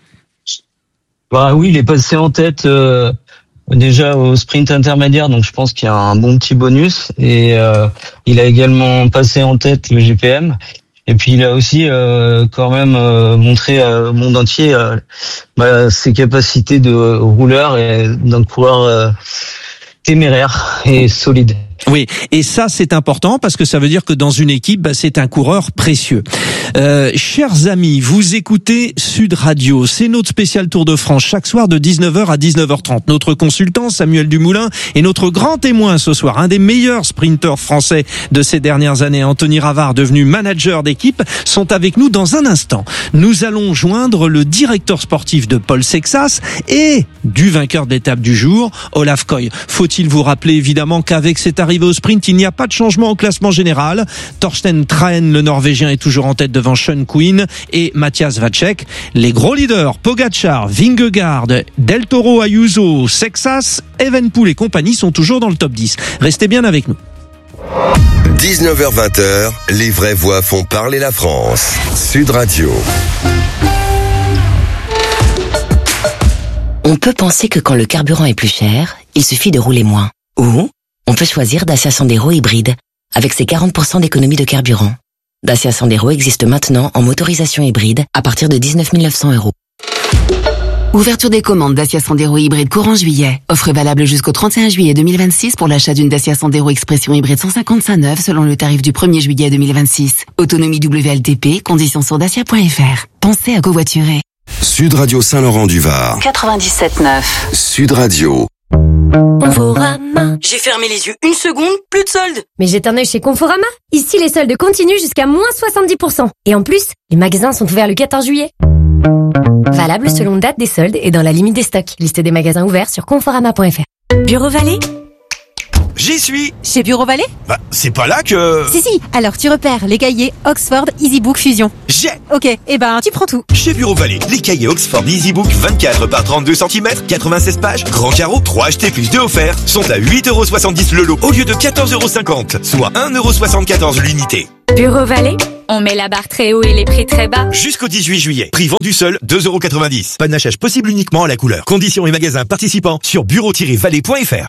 [SPEAKER 3] Oui, il est passé en tête déjà au sprint intermédiaire, donc je pense qu'il y a un bon petit bonus. Et il a également passé en tête le GPM. Et puis il a aussi quand même montré au monde entier ses capacités de rouleur et d'un coureur téméraire et solide.
[SPEAKER 13] Oui, et ça c'est important parce que ça veut dire que dans une équipe, c'est un coureur précieux. Chers amis, vous écoutez Sud Radio, c'est notre spécial Tour de France chaque soir de 19h à 19h30. Notre consultant Samuel Dumoulin est notre grand témoin ce soir, un des meilleurs sprinteurs français de ces dernières années. Anthony Ravard, devenu manager d'équipe, sont avec nous dans un instant. Nous allons joindre le directeur sportif de Paul Sexas et du vainqueur de l'étape du jour, Olaf Koy. Faut-il vous rappeler évidemment qu'avec cette arrivée au sprint, il n'y a pas de changement au classement général. Thorsten Trahen, le Norvégien, est toujours en tête devant Sean Quinn et Matthias Vacek. Les gros leaders, Pogacar, Vingegaard, Del Toro, Ayuso, Sexas, Evenepoel et compagnie sont toujours dans le top 10. Restez bien avec nous.
[SPEAKER 12] 19h-20h, les vraies voix font parler la France. Sud Radio.
[SPEAKER 9] On peut penser que quand le carburant est plus cher, il suffit de rouler moins. Ou on peut choisir Dacia Sandero hybride, avec ses 40% d'économie de carburant. Dacia Sandero existe maintenant en motorisation hybride à partir de 19 900 €.
[SPEAKER 10] Ouverture des commandes Dacia Sandero hybride courant juillet. Offre valable jusqu'au 31 juillet 2026 pour l'achat d'une Dacia Sandero Expression hybride 155 neuve selon le tarif du 1er juillet 2026. Autonomie WLTP, conditions sur dacia.fr. Pensez à covoiturer.
[SPEAKER 12] Sud Radio Saint-Laurent-du-Var.
[SPEAKER 17] 97.9.
[SPEAKER 12] Sud Radio.
[SPEAKER 11] Conforama. J'ai fermé les yeux une seconde, plus de soldes.
[SPEAKER 14] Mais jette un œil chez Conforama. Ici, les soldes continuent jusqu'à moins 70%. Et en plus, les magasins sont ouverts le 14 juillet. Valable selon date des soldes et dans la limite des stocks. Liste des magasins ouverts sur conforama.fr.
[SPEAKER 11] Bureau Vallée.
[SPEAKER 5] J'y suis.
[SPEAKER 15] Chez Bureau Vallée?
[SPEAKER 5] Bah, c'est pas là que...
[SPEAKER 15] Si, alors tu repères les cahiers Oxford EasyBook Fusion.
[SPEAKER 5] J'ai.
[SPEAKER 15] Ok, tu prends tout.
[SPEAKER 5] Chez Bureau Vallée, les cahiers Oxford EasyBook 24 par 32 cm, 96 pages, grand carreau, 3 achetés plus 2 offerts, sont à 8,70€ le lot au lieu de 14,50€, soit 1,74€ l'unité.
[SPEAKER 15] Bureau Vallée, on met la barre très haut et les prix très bas.
[SPEAKER 5] Jusqu'au 18 juillet. Prix vendu seul, 2,90€. Panachage possible uniquement à la couleur. Conditions et magasins participants sur bureau-vallée.fr.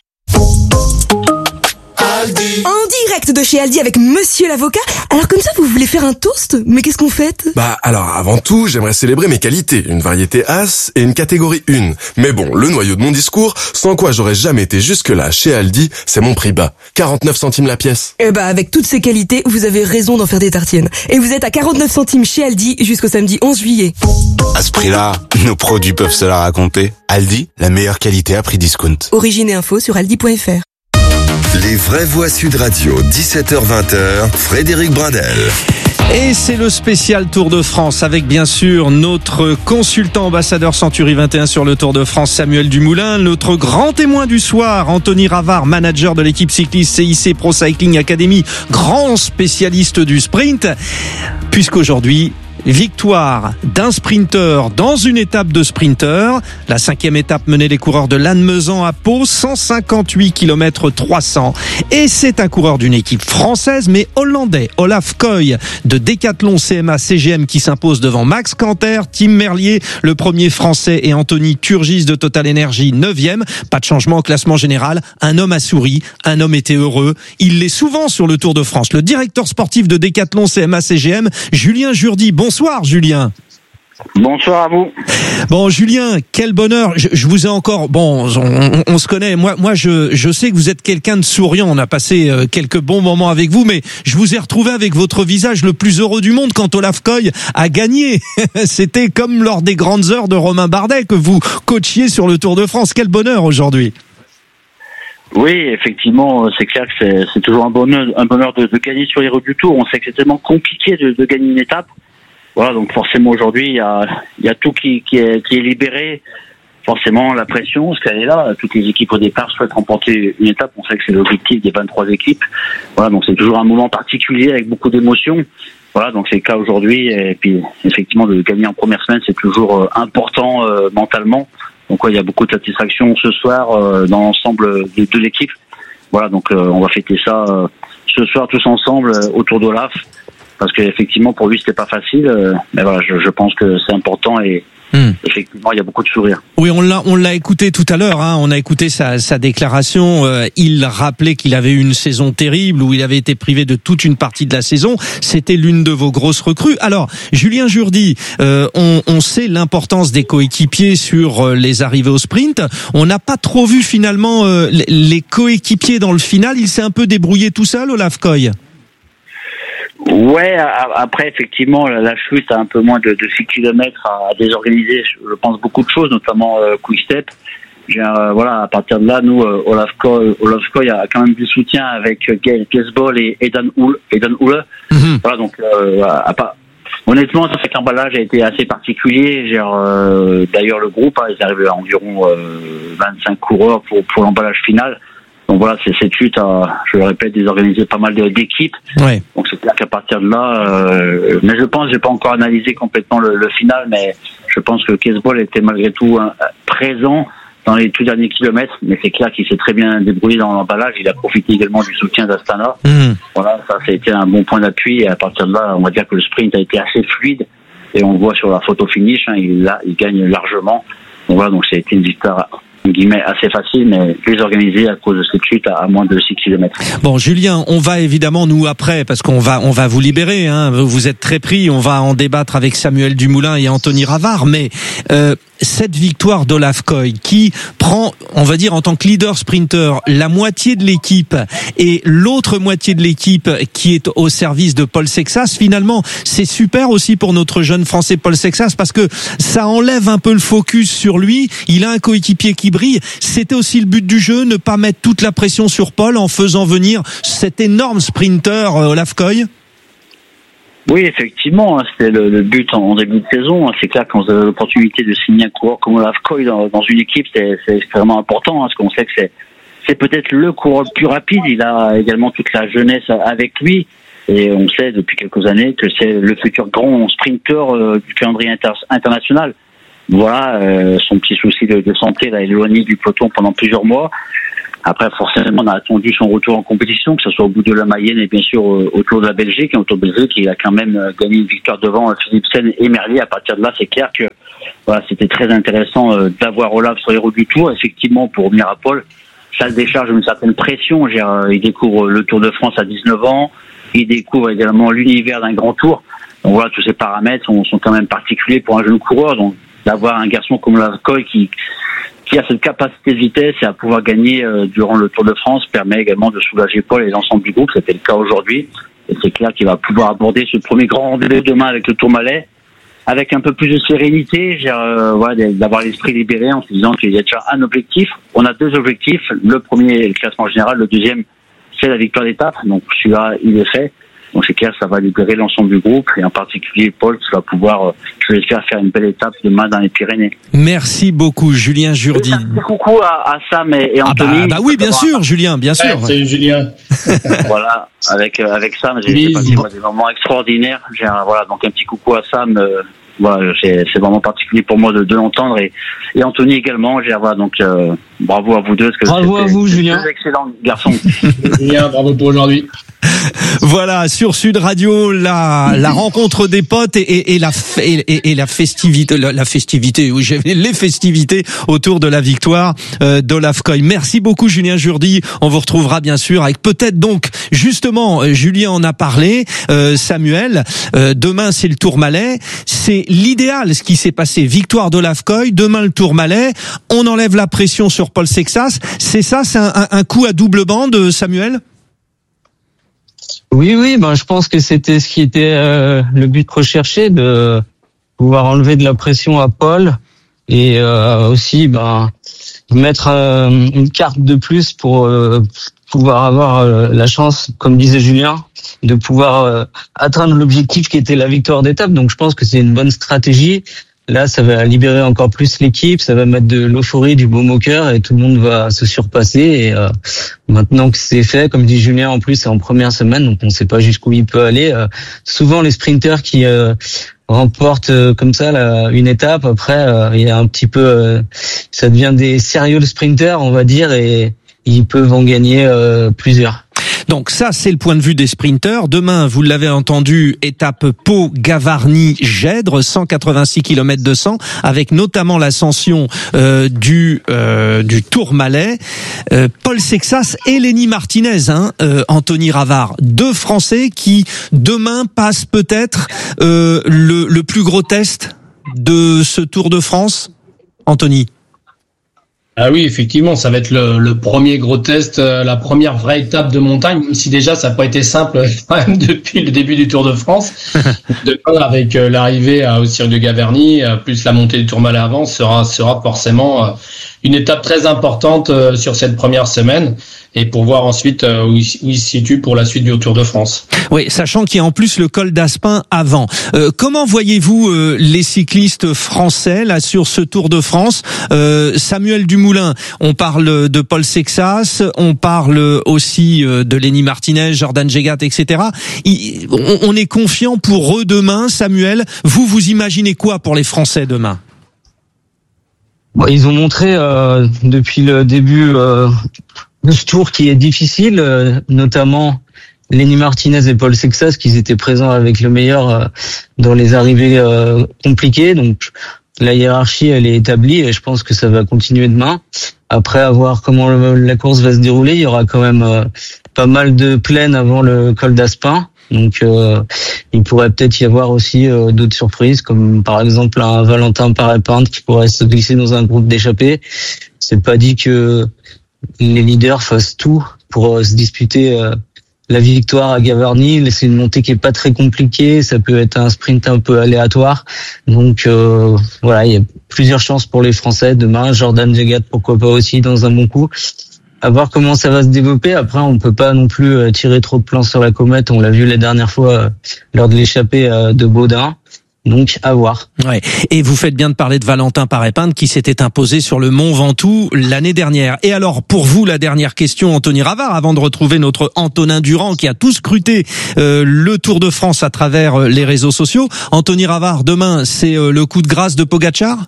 [SPEAKER 16] En direct de chez Aldi avec Monsieur l'avocat. Alors comme ça, vous voulez faire un toast? Mais qu'est-ce qu'on fête?
[SPEAKER 18] Alors avant tout, j'aimerais célébrer mes qualités, une variété As et une catégorie 1. Mais bon, le noyau de mon discours, sans quoi j'aurais jamais été jusque-là chez Aldi, c'est mon prix bas. 49 centimes la pièce.
[SPEAKER 16] Avec toutes ces qualités, vous avez raison d'en faire des tartines. Et vous êtes à 49 centimes chez Aldi jusqu'au samedi 11 juillet.
[SPEAKER 19] À ce prix-là, nos produits peuvent se la raconter. Aldi, la meilleure qualité à prix discount.
[SPEAKER 16] Origine et info sur aldi.fr.
[SPEAKER 12] Les vraies voix Sud Radio, 17h-20h, Frédéric Brindel.
[SPEAKER 13] Et c'est le spécial Tour de France avec bien sûr notre consultant ambassadeur Century 21 sur le Tour de France, Samuel Dumoulin, notre grand témoin du soir, Anthony Ravard, manager de l'équipe cycliste CIC Pro Cycling Academy, grand spécialiste du sprint, puisqu'aujourd'hui, victoire d'un sprinter dans une étape de sprinter. La 5e étape menait les coureurs de Lannemezan à Pau, 158 km 300. Et c'est un coureur d'une équipe française, mais hollandais, Olaf Koy de Decathlon CMA CGM qui s'impose devant Max Canter, Tim Merlier, le premier français, et Anthony Turgis de Total Energy, 9e. Pas de changement au classement général. Un homme a souri, un homme était heureux. Il l'est souvent sur le Tour de France. Le directeur sportif de Decathlon CMA CGM, Julien Jourdi. Bonsoir Julien.
[SPEAKER 26] Bonsoir à vous.
[SPEAKER 13] Bon Julien, quel bonheur. Je vous ai encore... Bon, on se connaît. Moi je sais que vous êtes quelqu'un de souriant. On a passé quelques bons moments avec vous, mais je vous ai retrouvé avec votre visage le plus heureux du monde quand Olaf Koy a gagné. C'était comme lors des grandes heures de Romain Bardet que vous coachiez sur le Tour de France. Quel bonheur aujourd'hui.
[SPEAKER 26] Oui, effectivement, c'est clair que c'est toujours un bonheur de gagner sur les routes du Tour. On sait que c'est tellement compliqué de gagner une étape. Voilà, donc forcément aujourd'hui, il y a tout qui est libéré. Forcément, la pression, parce qu'elle est là. Toutes les équipes au départ souhaitent remporter une étape. On sait que c'est l'objectif des 23 équipes. Voilà, donc c'est toujours un moment particulier avec beaucoup d'émotions. Voilà, donc c'est le cas aujourd'hui. Et puis, effectivement, de gagner en première semaine, c'est toujours important mentalement. Donc, il y a beaucoup de satisfaction ce soir dans l'ensemble de l'équipe. Voilà, donc on va fêter ça ce soir tous ensemble autour d'Olaf. Parce qu'effectivement, pour lui, c'était pas facile. Mais voilà, je pense que c'est important et effectivement, il y a beaucoup de sourires.
[SPEAKER 13] Oui, on l'a écouté tout à l'heure. On a écouté sa déclaration. Il rappelait qu'il avait eu une saison terrible où il avait été privé de toute une partie de la saison. C'était l'une de vos grosses recrues. Alors, Julien Jourdi, on sait l'importance des coéquipiers sur les arrivées au sprint. On n'a pas trop vu finalement les coéquipiers dans le final. Il s'est un peu débrouillé tout seul, Olaf Koy.
[SPEAKER 26] Ouais, après effectivement la chute a un peu moins de 6 km à désorganiser, je pense beaucoup de choses, notamment Quick Step. Voilà, à partir de là, nous Olaf Koy a quand même du soutien avec Gaël Piesbol et Edan Hulle. Voilà, donc honnêtement, c'est qu'un l'emballage a été assez particulier. D'ailleurs le groupe, il est arrivé à environ 25 coureurs pour l'emballage final. Donc voilà, cette chute a, je le répète, désorganisé pas mal d'équipes. Ouais. Donc c'est clair qu'à partir de là, mais je pense, j'ai pas encore analysé complètement le final, mais je pense que Piesbol était malgré tout présent dans les tout derniers kilomètres. Mais c'est clair qu'il s'est très bien débrouillé dans l'emballage. Il a profité également du soutien d'Astana. Voilà, ça a été un bon point d'appui. Et à partir de là, on va dire que le sprint a été assez fluide. Et on voit sur la photo finish, il gagne largement. Donc voilà, donc ça a été une victoire guillemets assez facile, mais désorganisé à cause de cette chute à moins de 6 km.
[SPEAKER 13] Bon, Julien, on va évidemment, nous, après, parce qu'on va vous libérer, vous êtes très pris, on va en débattre avec Samuel Dumoulin et Anthony Ravard, mais cette victoire d'Olaf Koy qui prend, on va dire en tant que leader sprinter, la moitié de l'équipe et l'autre moitié de l'équipe qui est au service de Paul Sexas, finalement, c'est super aussi pour notre jeune Français Paul Sexas parce que ça enlève un peu le focus sur lui. Il a un coéquipier qui brille. C'était aussi le but du jeu, ne pas mettre toute la pression sur Paul en faisant venir cet énorme sprinter Olaf Koy.
[SPEAKER 26] Oui, effectivement, c'était le but en début de saison. C'est clair, quand vous avez l'opportunité de signer un coureur comme Olaf Koy dans une équipe, c'est extrêmement important, parce qu'on sait que c'est peut-être le coureur le plus rapide. Il a également toute la jeunesse avec lui. Et on sait depuis quelques années que c'est le futur grand sprinter du calendrier international. Voilà, son petit souci de santé l'a éloigné du peloton pendant plusieurs mois. Après, forcément, on a attendu son retour en compétition, que ce soit au bout de la Mayenne et bien sûr au Tour de la Belgique. Et au Tour de Belgique, il a quand même gagné une victoire devant Philipsen et Merlier. À partir de là, c'est clair que voilà, c'était très intéressant d'avoir Olaf sur les routes du Tour. Effectivement, pour revenir à Paul, ça le décharge une certaine pression. Il découvre le Tour de France à 19 ans. Il découvre également l'univers d'un grand tour. Donc voilà, tous ces paramètres sont quand même particuliers pour un jeune coureur. Donc d'avoir un garçon comme Lavkoy qui a cette capacité de vitesse et à pouvoir gagner durant le Tour de France permet également de soulager Paul et l'ensemble du groupe. C'était le cas aujourd'hui. Et c'est clair qu'il va pouvoir aborder ce premier grand rendez-vous demain avec le Tourmalet avec un peu plus de sérénité, voilà, d'avoir l'esprit libéré en se disant qu'il y a déjà un objectif. On a deux objectifs. Le premier est le classement général. Le deuxième, c'est la victoire d'étape. Donc celui-là, il est fait. Donc c'est clair, ça va libérer l'ensemble du groupe et en particulier Paul qui va pouvoir, je l'espère, faire une belle étape demain dans les Pyrénées.
[SPEAKER 13] Merci beaucoup, Julien Jourdi.
[SPEAKER 26] Un petit coucou à Sam et Anthony.
[SPEAKER 13] Bah oui, bien sûr, Julien, bien sûr.
[SPEAKER 8] Salut Julien.
[SPEAKER 26] Voilà, avec Sam, j'ai passé des moments extraordinaires. Voilà, donc un petit coucou à Sam. Voilà, c'est vraiment particulier pour moi de l'entendre et Anthony également. Voilà, donc bravo à vous deux.
[SPEAKER 3] Bravo à vous, Julien.
[SPEAKER 26] Deux excellents garçons.
[SPEAKER 8] Julien, bravo pour aujourd'hui.
[SPEAKER 13] Voilà, sur Sud Radio, la rencontre des potes et la festivité, les festivités autour de la victoire d'Olaf Koy. Merci beaucoup, Julien Jourdi. On vous retrouvera bien sûr avec peut-être donc, justement, Julien en a parlé, Samuel, demain c'est le Tourmalet. C'est l'idéal, ce qui s'est passé. Victoire d'Olaf Koy, demain le Tourmalet. On enlève la pression sur Paul Sexas. C'est ça, c'est un coup à double bande, Samuel?
[SPEAKER 3] Oui, ben je pense que c'était ce qui était le but recherché, de pouvoir enlever de la pression à Paul et aussi mettre une carte de plus pour pouvoir avoir la chance, comme disait Julien, de pouvoir atteindre l'objectif qui était la victoire d'étape. Donc je pense que c'est une bonne stratégie. Là, ça va libérer encore plus l'équipe, ça va mettre de l'euphorie, du baume au cœur et tout le monde va se surpasser. Et maintenant que c'est fait, comme dit Julien, en plus c'est en première semaine, donc on ne sait pas jusqu'où il peut aller. Souvent les sprinters qui remportent comme ça une étape, après il y a un petit peu, ça devient des sérieux sprinters, on va dire, et ils peuvent en gagner plusieurs.
[SPEAKER 13] Donc ça, c'est le point de vue des sprinteurs. Demain, vous l'avez entendu, étape Pau-Gavarnie-Gèdre, 186 km 200, avec notamment l'ascension du Tourmalet. Paul Sexas et Lenny Martinez, Anthony Ravard, deux Français qui demain passent peut-être le plus gros test de ce Tour de France. Anthony.
[SPEAKER 8] Ah oui, effectivement, ça va être le premier gros test, la première vraie étape de montagne, même si déjà ça n'a pas été simple quand même depuis le début du Tour de France. Avec l'arrivée au Cirque de Gavarnie, plus la montée du Tourmalet avant, sera forcément une étape très importante sur cette première semaine et pour voir ensuite où il se situe pour la suite du Tour de France.
[SPEAKER 13] Oui, sachant qu'il y a en plus le col d'Aspin avant. Comment voyez-vous les cyclistes français là sur ce Tour de France? Samuel Dumoulin, on parle de Paul Sexas, on parle aussi de Lenny Martinez, Jordan Jegat, etc. On est confiant pour eux demain, Samuel. Vous imaginez quoi pour les Français demain?
[SPEAKER 3] Ils ont montré depuis le début de ce tour qui est difficile, notamment Lenny Martinez et Paul Sexas, qu'ils étaient présents avec le meilleur dans les arrivées compliquées. Donc la hiérarchie, elle est établie et je pense que ça va continuer demain. Après, à voir comment la course va se dérouler, il y aura quand même pas mal de plaines avant le col d'Aspin. Donc il pourrait peut-être y avoir aussi d'autres surprises, comme par exemple un Valentin Paré-Pinte qui pourrait se glisser dans un groupe d'échappés. C'est pas dit que les leaders fassent tout pour se disputer la victoire à Gavarnie. C'est une montée qui est pas très compliquée, ça peut être un sprint un peu aléatoire. Donc voilà, il y a plusieurs chances pour les Français demain. Jordan Jegat, pourquoi pas aussi dans un bon coup. À voir comment ça va se développer. Après, on peut pas non plus tirer trop de plans sur la comète. On l'a vu la dernière fois lors de l'échappée de Baudin. Donc à voir.
[SPEAKER 13] Ouais. Et vous faites bien de parler de Valentin Paré-Peintre qui s'était imposé sur le Mont Ventoux l'année dernière. Et alors pour vous, la dernière question, Anthony Ravard, avant de retrouver notre Antonin Durand qui a tout scruté le Tour de France à travers les réseaux sociaux. Anthony Ravard, demain c'est le coup de grâce de Pogačar?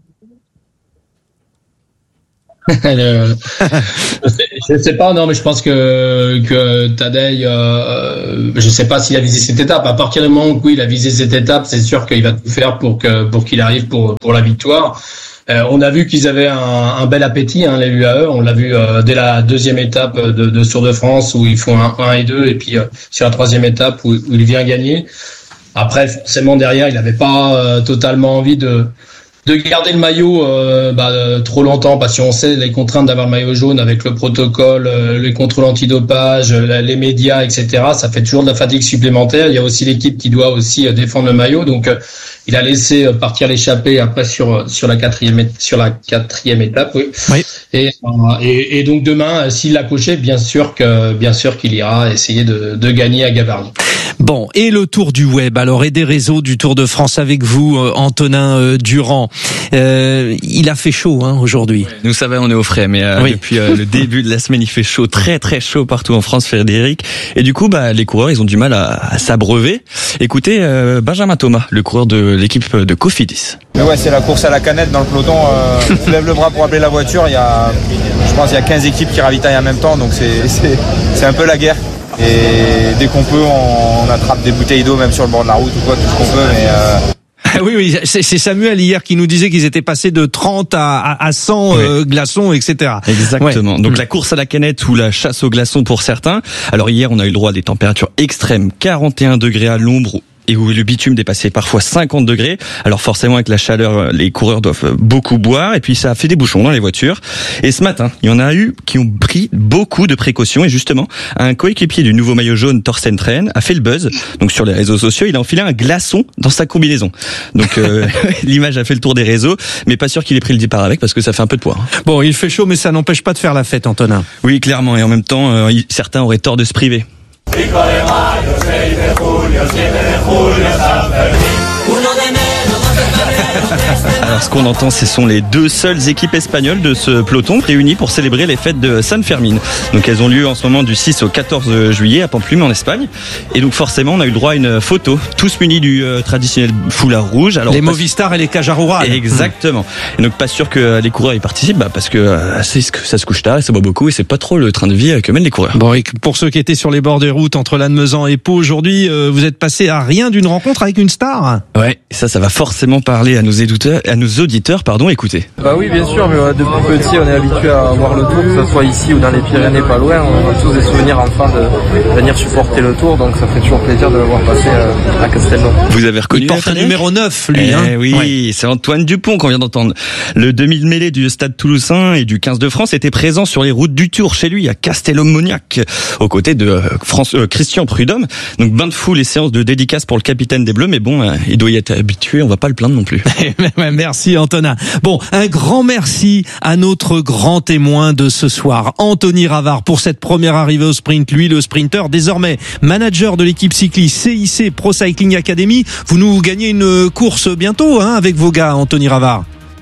[SPEAKER 8] Je sais pas, non, mais je pense que Tadej, je sais pas s'il a visé cette étape. À partir du moment où il a visé cette étape, c'est sûr qu'il va tout faire pour qu'il arrive pour la victoire. On a vu qu'ils avaient un bel appétit, hein, les UAE. On l'a vu dès la deuxième étape de Tour de France où ils font 1 et 2, et puis sur la troisième étape où il vient gagner. Après, forcément derrière, il n'avait pas totalement envie de garder le maillot trop longtemps, parce qu'on sait les contraintes d'avoir le maillot jaune avec le protocole, les contrôles antidopage, les médias, etc. Ça fait toujours de la fatigue supplémentaire. Il y a aussi l'équipe qui doit aussi défendre le maillot, donc il a laissé partir l'échappée après sur la quatrième étape, oui. Et donc demain, s'il l'a coché, bien sûr qu'il ira essayer de gagner à Gavarnie.
[SPEAKER 13] Bon, et le tour du web, alors, et des réseaux du Tour de France avec vous, Antonin Durand. Il a fait chaud, hein, aujourd'hui.
[SPEAKER 1] Nous, ça va, on est au frais, mais depuis le début de la semaine, il fait chaud, très très chaud partout en France, Frédéric. Et du coup, les coureurs, ils ont du mal à s'abreuver. Écoutez, Benjamin Thomas, le coureur de l'équipe de Cofidis.
[SPEAKER 2] Mais ouais, c'est la course à la canette dans le peloton. Tu lèves le bras pour appeler la voiture. Je pense qu'il y a 15 équipes qui ravitaillent en même temps, donc c'est un peu la guerre. Et dès qu'on peut, on attrape des bouteilles d'eau, même sur le bord de la route ou quoi, tout ce qu'on peut. Mais
[SPEAKER 13] oui, c'est Samuel hier qui nous disait qu'ils étaient passés de 30 à 100 glaçons, etc.
[SPEAKER 1] Exactement. Ouais. Donc la course à la canette ou la chasse aux glaçons pour certains. Alors hier, on a eu le droit à des températures extrêmes, 41 degrés à l'ombre, et où le bitume dépassait parfois 50 degrés. Alors forcément, avec la chaleur, les coureurs doivent beaucoup boire, et puis ça a fait des bouchons dans les voitures. Et ce matin, il y en a eu qui ont pris beaucoup de précautions, et justement, un coéquipier du nouveau maillot jaune, Thorsten Tren, a fait le buzz. Donc sur les réseaux sociaux, il a enfilé un glaçon dans sa combinaison. Donc l'image a fait le tour des réseaux, mais pas sûr qu'il ait pris le départ avec, parce que ça fait un peu de poids.
[SPEAKER 13] Bon, il fait chaud, mais ça n'empêche pas de faire la fête, Antonin.
[SPEAKER 1] Oui, clairement, et en même temps, certains auraient tort de se priver. Alors ce qu'on entend, ce sont les deux seules équipes espagnoles de ce peloton réunies pour célébrer les fêtes de San Fermín. Donc elles ont lieu en ce moment du 6 au 14 juillet à Pampelune en Espagne. Et donc forcément on a eu le droit à une photo, tous munis du traditionnel foulard rouge. Alors,
[SPEAKER 13] les Movistar et les Cajarural.
[SPEAKER 1] Exactement. Et donc pas sûr que les coureurs y participent, parce que ça se couche tard et ça boit beaucoup, et c'est pas trop le train de vie que mènent les coureurs.
[SPEAKER 13] Bon, et pour ceux qui étaient sur les bords des routes entre Lannemezan et Pau aujourd'hui, vous êtes passé à rien d'une rencontre avec une star.
[SPEAKER 1] Ouais, ça va forcément parler à nos auditeurs, écoutez.
[SPEAKER 20] Bah oui, bien sûr, mais depuis petit, on est habitué à voir le Tour, que ce soit ici ou dans les Pyrénées, pas loin. On a tous des souvenirs enfants de venir supporter le Tour, donc ça fait toujours plaisir de le voir passer à Castelnau.
[SPEAKER 1] Vous avez reconnu?
[SPEAKER 13] Il porte un numéro 9, lui.
[SPEAKER 1] Oui, ouais. C'est Antoine Dupont qu'on vient d'entendre. Le demi-mêlée du Stade Toulousain et du 15 de France était présent sur les routes du Tour chez lui à Castello-Moniac, aux côtés de Christian Prudhomme. Donc bain de foule et séance de dédicace pour le capitaine des Bleus, mais bon, il doit y être habitué, on va pas le plaindre non plus.
[SPEAKER 13] Merci Antonin. Bon, un grand merci à notre grand témoin de ce soir, Anthony Ravard, pour cette première arrivée au sprint. Lui, le sprinter, désormais manager de l'équipe cycliste CIC Pro Cycling Academy. Vous nous gagnez une course bientôt, hein, avec vos gars, Anthony Ravard.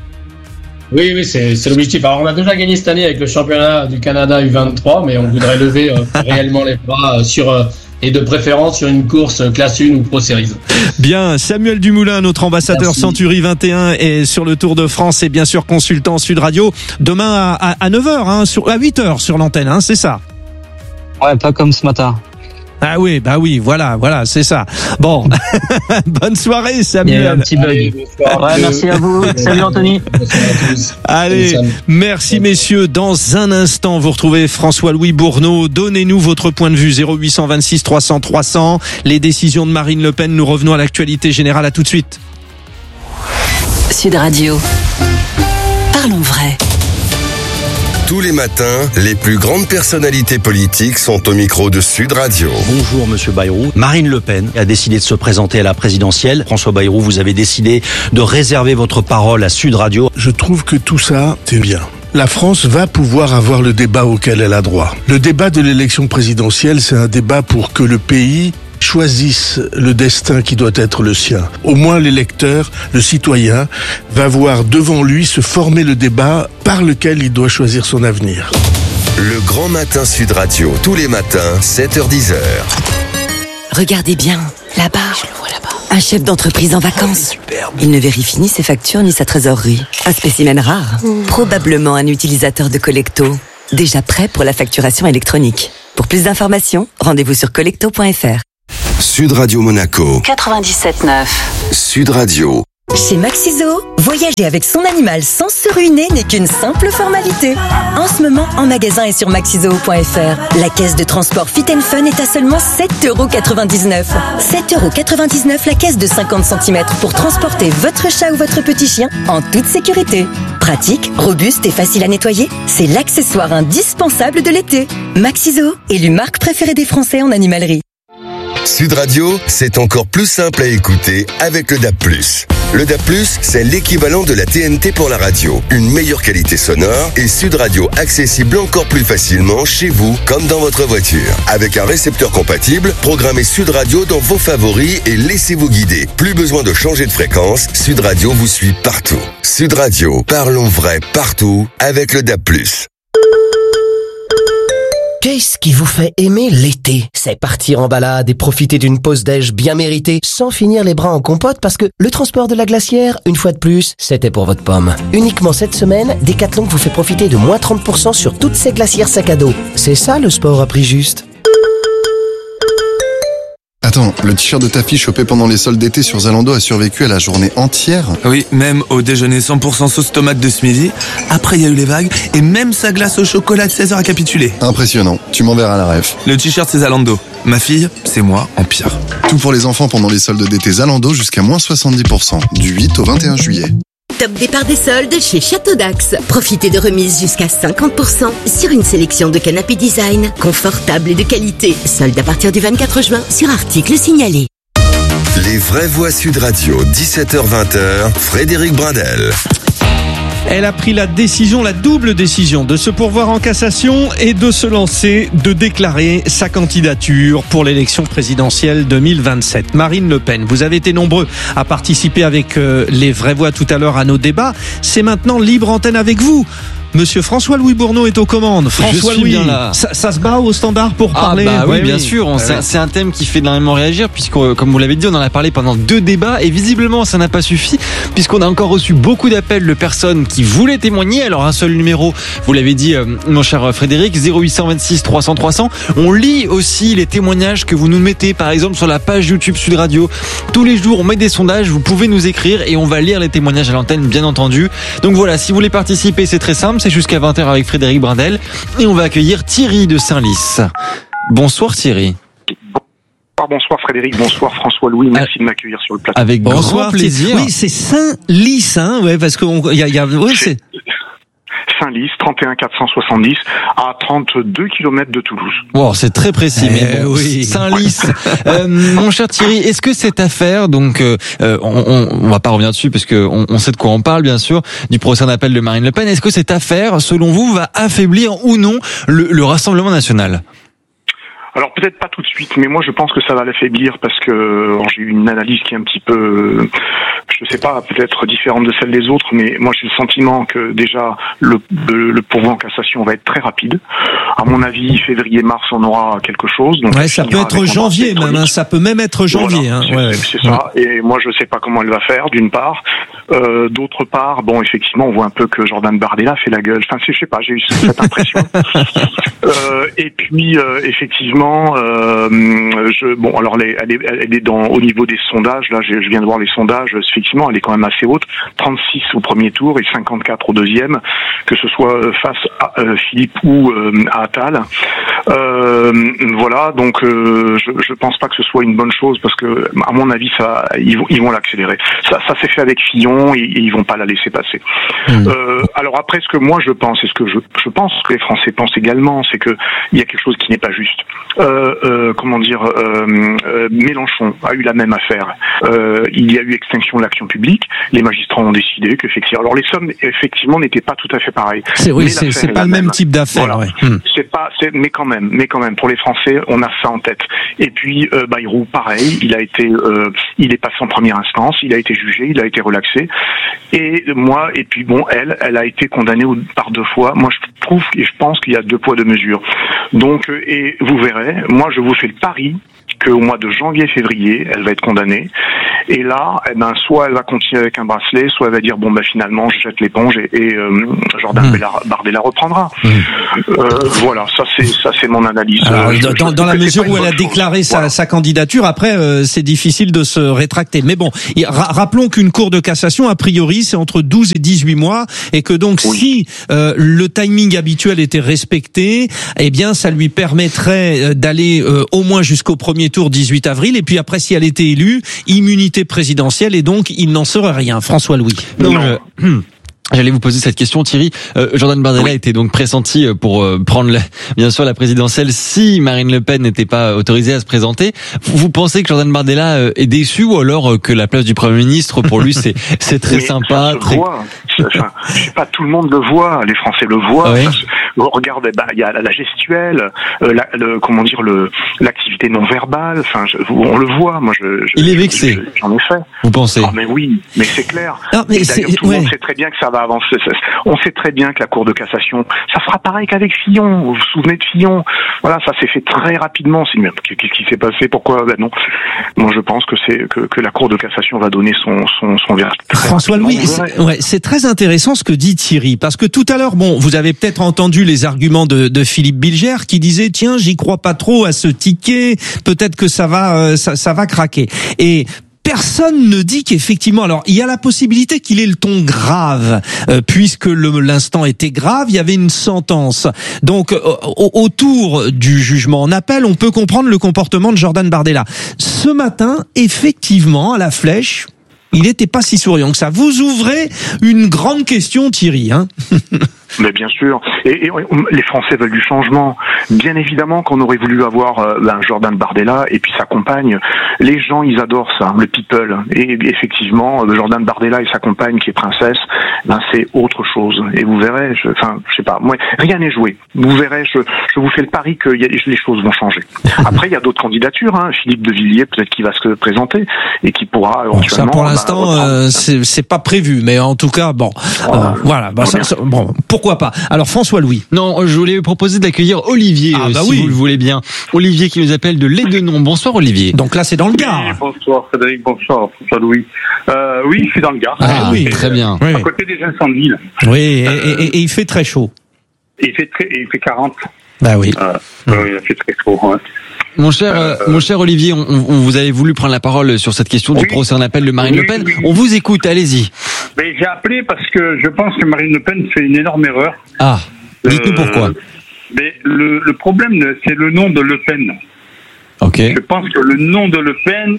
[SPEAKER 8] Oui, c'est l'objectif. Alors, on a déjà gagné cette année avec le championnat du Canada U23, mais on voudrait lever réellement les bras et de préférence sur une course classe 1 ou Pro Series.
[SPEAKER 13] Bien, Samuel Dumoulin, notre ambassadeur Century 21 est sur le Tour de France et bien sûr consultant Sud Radio. Demain à 9h, hein, à 8h sur l'antenne, hein, c'est ça?
[SPEAKER 3] Ouais, pas comme ce matin.
[SPEAKER 13] Ah oui, voilà, c'est ça. Bon, bonne soirée Samuel.
[SPEAKER 3] Il y a un petit bug. Ouais, merci à vous. Salut Anthony.
[SPEAKER 13] Allez, merci messieurs. Dans un instant, vous retrouvez François-Louis Bourneau. Donnez-nous votre point de vue. 0826 300 300. Les décisions de Marine Le Pen. Nous revenons à l'actualité générale. À tout de suite.
[SPEAKER 17] Sud Radio. Parlons vrai.
[SPEAKER 12] Tous les matins, les plus grandes personnalités politiques sont au micro de Sud Radio.
[SPEAKER 21] Bonjour Monsieur Bayrou. Marine Le Pen a décidé de se présenter à la présidentielle. François Bayrou, vous avez décidé de réserver votre parole à Sud Radio.
[SPEAKER 22] Je trouve que tout ça, c'est bien. La France va pouvoir avoir le débat auquel elle a droit. Le débat de l'élection présidentielle, c'est un débat pour que le pays choisisse le destin qui doit être le sien. Au moins l'électeur, le citoyen, va voir devant lui se former le débat par lequel il doit choisir son avenir.
[SPEAKER 12] Le Grand Matin Sud Radio, tous les matins, 7h-10h.
[SPEAKER 9] Regardez bien, là-bas. Je le vois là-bas. Un chef d'entreprise en vacances. Il ne vérifie ni ses factures ni sa trésorerie. Un spécimen rare. Probablement un utilisateur de Collecto. Déjà prêt pour la facturation électronique. Pour plus d'informations, rendez-vous sur collecto.fr.
[SPEAKER 12] Sud Radio Monaco.
[SPEAKER 17] 97.9.
[SPEAKER 12] Sud Radio.
[SPEAKER 4] Chez Maxiso, voyager avec son animal sans se ruiner n'est qu'une simple formalité. En ce moment, en magasin et sur maxiso.fr, la caisse de transport Fit & Fun est à seulement 7,99 €. 7,99 € la caisse de 50 cm pour transporter votre chat ou votre petit chien en toute sécurité. Pratique, robuste et facile à nettoyer, c'est l'accessoire indispensable de l'été. Maxiso, élu marque préférée des Français en animalerie.
[SPEAKER 12] Sud Radio, c'est encore plus simple à écouter avec le DAB+. Le DAB+, c'est l'équivalent de la TNT pour la radio. Une meilleure qualité sonore et Sud Radio accessible encore plus facilement chez vous comme dans votre voiture. Avec un récepteur compatible, programmez Sud Radio dans vos favoris et laissez-vous guider. Plus besoin de changer de fréquence, Sud Radio vous suit partout. Sud Radio, parlons vrai partout avec le DAB+.
[SPEAKER 6] Qu'est-ce qui vous fait aimer l'été? C'est partir en balade et profiter d'une pause déj bien méritée sans finir les bras en compote parce que le transport de la glacière, une fois de plus, c'était pour votre pomme. Uniquement cette semaine, Decathlon vous fait profiter de moins 30% sur toutes ces glacières sac à dos. C'est ça le sport à prix juste.
[SPEAKER 7] Attends, le t-shirt de ta fille chopé pendant les soldes d'été sur Zalando a survécu à la journée entière?
[SPEAKER 23] Oui, même au déjeuner 100% sauce tomate de ce midi. Après, il y a eu les vagues et même sa glace au chocolat de 16h a capitulé.
[SPEAKER 7] Impressionnant. Tu m'enverras la ref.
[SPEAKER 23] Le t-shirt, c'est Zalando. Ma fille, c'est moi en pire.
[SPEAKER 7] Tout pour les enfants pendant les soldes d'été Zalando jusqu'à moins 70%. Du 8 au 21 juillet.
[SPEAKER 24] Top départ des soldes chez Château d'Axe. Profitez de remises jusqu'à 50% sur une sélection de canapés design, confortables et de qualité. Soldes à partir du 24 juin sur articles signalés.
[SPEAKER 12] Les vraies voix Sud Radio, 17h-20h, Frédéric Brindel.
[SPEAKER 13] Elle a pris la double décision de se pourvoir en cassation et de se lancer, de déclarer sa candidature pour l'élection présidentielle 2027. Marine Le Pen, vous avez été nombreux à participer avec les vraies voix tout à l'heure à nos débats. C'est maintenant libre antenne avec vous. Monsieur François-Louis Bourneau est aux commandes. François-Louis, ça se bat au standard pour parler.
[SPEAKER 25] Oui, bien sûr. C'est un thème qui fait énormément réagir puisque, comme vous l'avez dit, on en a parlé pendant 2 débats et visiblement ça n'a pas suffi puisqu'on a encore reçu beaucoup d'appels de personnes qui voulaient témoigner. Alors un seul numéro, vous l'avez dit, mon cher Frédéric, 0826 300 300. On lit aussi les témoignages que vous nous mettez, par exemple sur la page YouTube Sud Radio. Tous les jours, on met des sondages. Vous pouvez nous écrire et on va lire les témoignages à l'antenne, bien entendu. Donc voilà, si vous voulez participer, c'est très simple. C'est jusqu'à 20h avec Frédéric Brindel et on va accueillir Thierry de Saint-Lys. Bonsoir Thierry.
[SPEAKER 27] Bonsoir Frédéric, bonsoir François-Louis, merci de m'accueillir sur le plateau.
[SPEAKER 13] Avec grand plaisir. Oui, c'est Saint-Lys, hein, ouais, parce qu'il c'est
[SPEAKER 27] Saint-Lys, 31 470 à 32 km de Toulouse.
[SPEAKER 25] Wow, c'est très précis, mais bon, oui. Saint-Lys. Mon cher Thierry, est-ce que cette affaire, donc, on va pas revenir dessus parce que on sait de quoi on parle, bien sûr, du procès en appel de Marine Le Pen. Est-ce que cette affaire, selon vous, va affaiblir ou non le Rassemblement national?
[SPEAKER 27] Alors peut-être pas tout de suite, mais moi je pense que ça va l'affaiblir parce que j'ai eu une analyse qui est un petit peu, je sais pas, peut-être différente de celle des autres, mais moi j'ai le sentiment que déjà le pourvoi en cassation va être très rapide. À mon avis, février-mars, on aura quelque chose. Donc
[SPEAKER 13] ouais, ça peut être janvier même, hein, ça peut même être janvier.
[SPEAKER 27] Voilà, c'est ça. Et moi je sais pas comment elle va faire, d'une part. D'autre part, bon, effectivement, on voit un peu que Jordan Bardella fait la gueule. Enfin, je sais pas, j'ai eu cette impression. Et puis, effectivement, alors elle est au niveau des sondages. Là, je viens de voir les sondages. Effectivement, elle est quand même assez haute. 36 au premier tour et 54 au deuxième, que ce soit face à Philippe ou à Attal. Voilà, donc je pense pas que ce soit une bonne chose parce que, à mon avis, ils vont l'accélérer. Ça s'est fait avec Fillon et ils vont pas la laisser passer. Alors après, ce que moi je pense et ce que je pense que les Français pensent également, c'est que il y a quelque chose qui n'est pas juste. Mélenchon a eu la même affaire. Il y a eu extinction de l'action publique. Les magistrats ont décidé qu'effectivement, alors les sommes effectivement n'étaient pas tout à fait pareilles.
[SPEAKER 13] C'est pas le même type d'affaire.
[SPEAKER 27] Voilà.
[SPEAKER 13] Ouais.
[SPEAKER 27] Mais quand même. quand même, pour les Français, on a ça en tête. Et puis Bayrou, pareil, il est passé en première instance, il a été jugé, il a été relaxé. Et puis bon, elle a été condamnée par 2 fois. Moi, je trouve et je pense qu'il y a 2 poids 2 mesures. Donc, et vous verrez, moi, je vous fais le pari qu'au mois de janvier-février, elle va être condamnée. Et là, soit elle va continuer avec un bracelet, soit elle va dire finalement, je jette l'éponge et Jordan Bardella reprendra. Voilà, ça c'est mon analyse.
[SPEAKER 13] Alors, dans la mesure où elle a déclaré sa candidature, après c'est difficile de se rétracter. Mais bon, rappelons qu'une cour de cassation, a priori, c'est entre 12 et 18 mois, et que donc si le timing habituel était respecté, eh bien ça lui permettrait d'aller au moins jusqu'au premier tour 18 avril, et puis après, si elle était élue, immunité présidentielle, et donc il n'en serait rien. François Louis.
[SPEAKER 25] J'allais vous poser cette question, Thierry. Jordan Bardella était donc pressenti pour prendre bien sûr la présidentielle si Marine Le Pen n'était pas autorisée à se présenter. Vous pensez que Jordan Bardella est déçu, ou alors que la place du Premier ministre, pour lui, c'est très sympa, très...
[SPEAKER 27] Je sais pas, tout le monde le voit, les Français le voient. Ouais. Regardez, il y a la gestuelle, l'activité non verbale. Enfin, on le voit. Moi,
[SPEAKER 25] il est vexé.
[SPEAKER 27] J'en ai fait.
[SPEAKER 25] Vous pensez?
[SPEAKER 27] Mais oui, mais c'est clair.
[SPEAKER 13] Non, mais
[SPEAKER 27] d'ailleurs, tout le monde sait très bien que ça va avancer. On sait très bien que la Cour de cassation, ça fera pareil qu'avec Fillon. Vous vous souvenez de Fillon? Voilà, ça s'est fait très rapidement. Qu'est-ce qui s'est passé? Pourquoi? Non. Moi, je pense que la Cour de cassation va donner son verdict.
[SPEAKER 13] François Louis, c'est très intéressant ce que dit Thierry, parce que tout à l'heure, vous avez peut-être entendu les arguments de Philippe Bilger qui disait tiens, j'y crois pas trop à ce ticket, peut-être que ça va craquer. Et personne ne dit qu'effectivement, alors il y a la possibilité qu'il ait le ton grave, puisque l'instant était grave, il y avait une sentence. Donc autour du jugement en appel, on peut comprendre le comportement de Jordan Bardella. Ce matin, effectivement, à la Flèche, il n'était pas si souriant que ça. Vous ouvrez une grande question, Thierry, hein?
[SPEAKER 27] Mais bien sûr, et les Français veulent du changement. Bien évidemment qu'on aurait voulu avoir Jordan Bardella et puis sa compagne. Les gens, ils adorent ça, le people. Et effectivement, Jordan Bardella et sa compagne qui est princesse, c'est autre chose. Et vous verrez, je sais pas, moi, rien n'est joué. Vous verrez, je vous fais le pari que les choses vont changer. Après, il y a d'autres candidatures. Philippe de Villiers, peut-être qu'il va se présenter et qui pourra éventuellement.
[SPEAKER 13] Ça, pour l'instant, c'est pas prévu, mais en tout cas, voilà. Pourquoi pas? Alors François Louis.
[SPEAKER 25] Non, je voulais vous proposer d'accueillir Olivier, si vous le voulez bien. Olivier qui nous appelle de Lédenon. Bonsoir Olivier.
[SPEAKER 13] Donc là c'est dans le Gard.
[SPEAKER 5] Oui, bonsoir Frédéric, bonsoir François Louis. Oui, je suis dans le Gard.
[SPEAKER 25] Oui, très bien.
[SPEAKER 5] À côté des incendies. Là.
[SPEAKER 13] Oui, et il fait très chaud.
[SPEAKER 5] Il fait 40.
[SPEAKER 13] Bah oui.
[SPEAKER 5] Oui, il fait très chaud. Ouais.
[SPEAKER 25] Mon cher Olivier, vous avez voulu prendre la parole sur cette question du procès en appel de Marine Le Pen. Oui. On vous écoute, allez-y.
[SPEAKER 5] Mais j'ai appelé parce que je pense que Marine Le Pen fait une énorme erreur.
[SPEAKER 25] Ah, dites-nous pourquoi.
[SPEAKER 5] Mais le problème, c'est le nom de Le Pen.
[SPEAKER 25] Ok.
[SPEAKER 5] Je pense que le nom de Le Pen,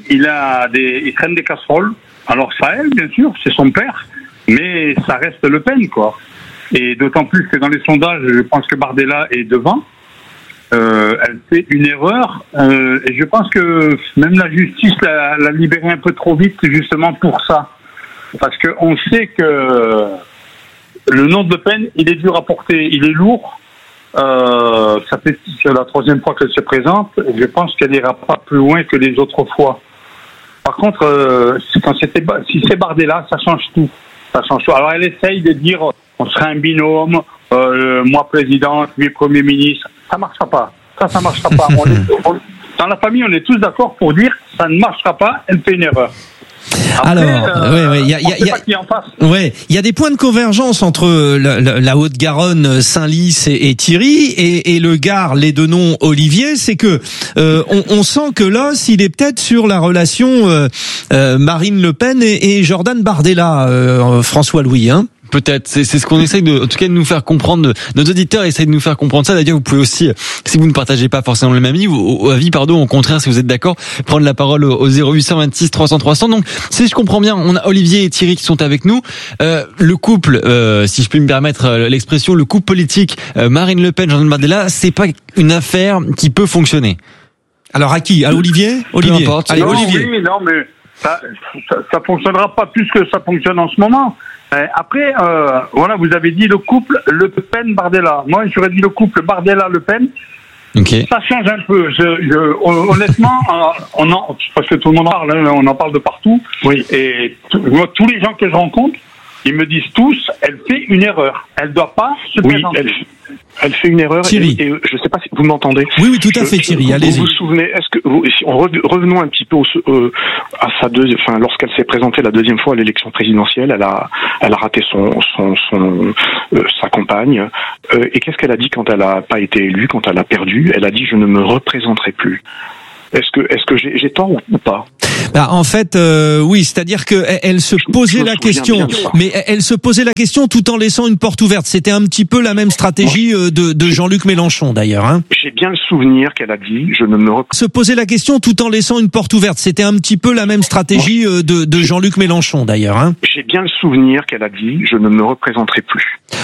[SPEAKER 5] il traîne des casseroles. Alors ça elle, bien sûr, c'est son père, mais ça reste Le Pen, quoi. Et d'autant plus que dans les sondages, je pense que Bardella est devant. Elle fait une erreur et je pense que même la justice l'a libérée un peu trop vite justement pour ça, parce que on sait que le nom de Le Pen, il est dur à porter, il est lourd. Ça fait c'est la 3e fois qu'elle se présente. Je pense qu'elle ira pas plus loin que les autres fois. Par contre, si c'est Bardella, ça change tout. Alors elle essaye de dire on serait un binôme, moi président, lui premier ministre. Ça marchera pas. Ça marchera pas. Dans la famille, on est tous d'accord pour dire ça ne marchera pas. Elle fait une erreur. Après,
[SPEAKER 13] alors, il y a des points de convergence entre la Haute-Garonne, Saint-Lys et Thierry et le Gard, Lédenon, Olivier. C'est que on sent que l'os, il est peut-être sur la relation Marine Le Pen et Jordan Bardella, François Louis, hein.
[SPEAKER 25] Peut-être, c'est ce qu'on essaye en tout cas de nous faire comprendre. Nos auditeurs essayent de nous faire comprendre ça. D'ailleurs, vous pouvez aussi, si vous ne partagez pas forcément le même avis, au contraire, si vous êtes d'accord, prendre la parole au 0826 300 300. Donc, si je comprends bien, on a Olivier et Thierry qui sont avec nous. Le couple, si je puis me permettre l'expression, le couple politique Marine Le Pen, Jordan Bardella, c'est pas une affaire qui peut fonctionner.
[SPEAKER 13] Alors à qui? À Olivier?
[SPEAKER 25] Peu importe.
[SPEAKER 5] Allez, Olivier. Oui, non, mais ça fonctionnera pas plus que ça fonctionne en ce moment. Après, voilà, vous avez dit le couple Le Pen-Bardella. Moi, j'aurais dit le couple Bardella-Le Pen.
[SPEAKER 25] Okay.
[SPEAKER 5] Ça change un peu. Honnêtement, parce que tout le monde en parle, hein, on en parle de partout.
[SPEAKER 27] Oui.
[SPEAKER 5] Et moi, tous les gens que je rencontre, ils me disent tous, elle fait une erreur. Elle doit pas se présenter.
[SPEAKER 27] Elle fait une erreur.
[SPEAKER 13] Thierry.
[SPEAKER 27] Et je sais pas si vous m'entendez.
[SPEAKER 13] Oui, tout à fait, Thierry. Allez-y.
[SPEAKER 27] Vous vous souvenez, est-ce que revenons un petit peu à lorsqu'elle s'est présentée la deuxième fois à l'élection présidentielle, elle a raté sa campagne. Et qu'est-ce qu'elle a dit quand elle a pas été élue, quand elle a perdu? Elle a dit: je ne me représenterai plus. Est-ce que j'ai tort ou pas?
[SPEAKER 13] En fait, oui, c'est-à-dire que elle se posait la question, mais elle se posait la question tout en laissant une porte ouverte. C'était un petit peu la même stratégie de Jean-Luc Mélenchon, d'ailleurs. Hein.
[SPEAKER 27] J'ai bien le souvenir qu'elle a dit: je ne me
[SPEAKER 13] se poser la question tout en laissant une porte ouverte. C'était un petit peu la même stratégie de Jean-Luc Mélenchon, d'ailleurs. Hein.
[SPEAKER 27] J'ai bien le souvenir qu'elle a dit: je ne me représenterai plus.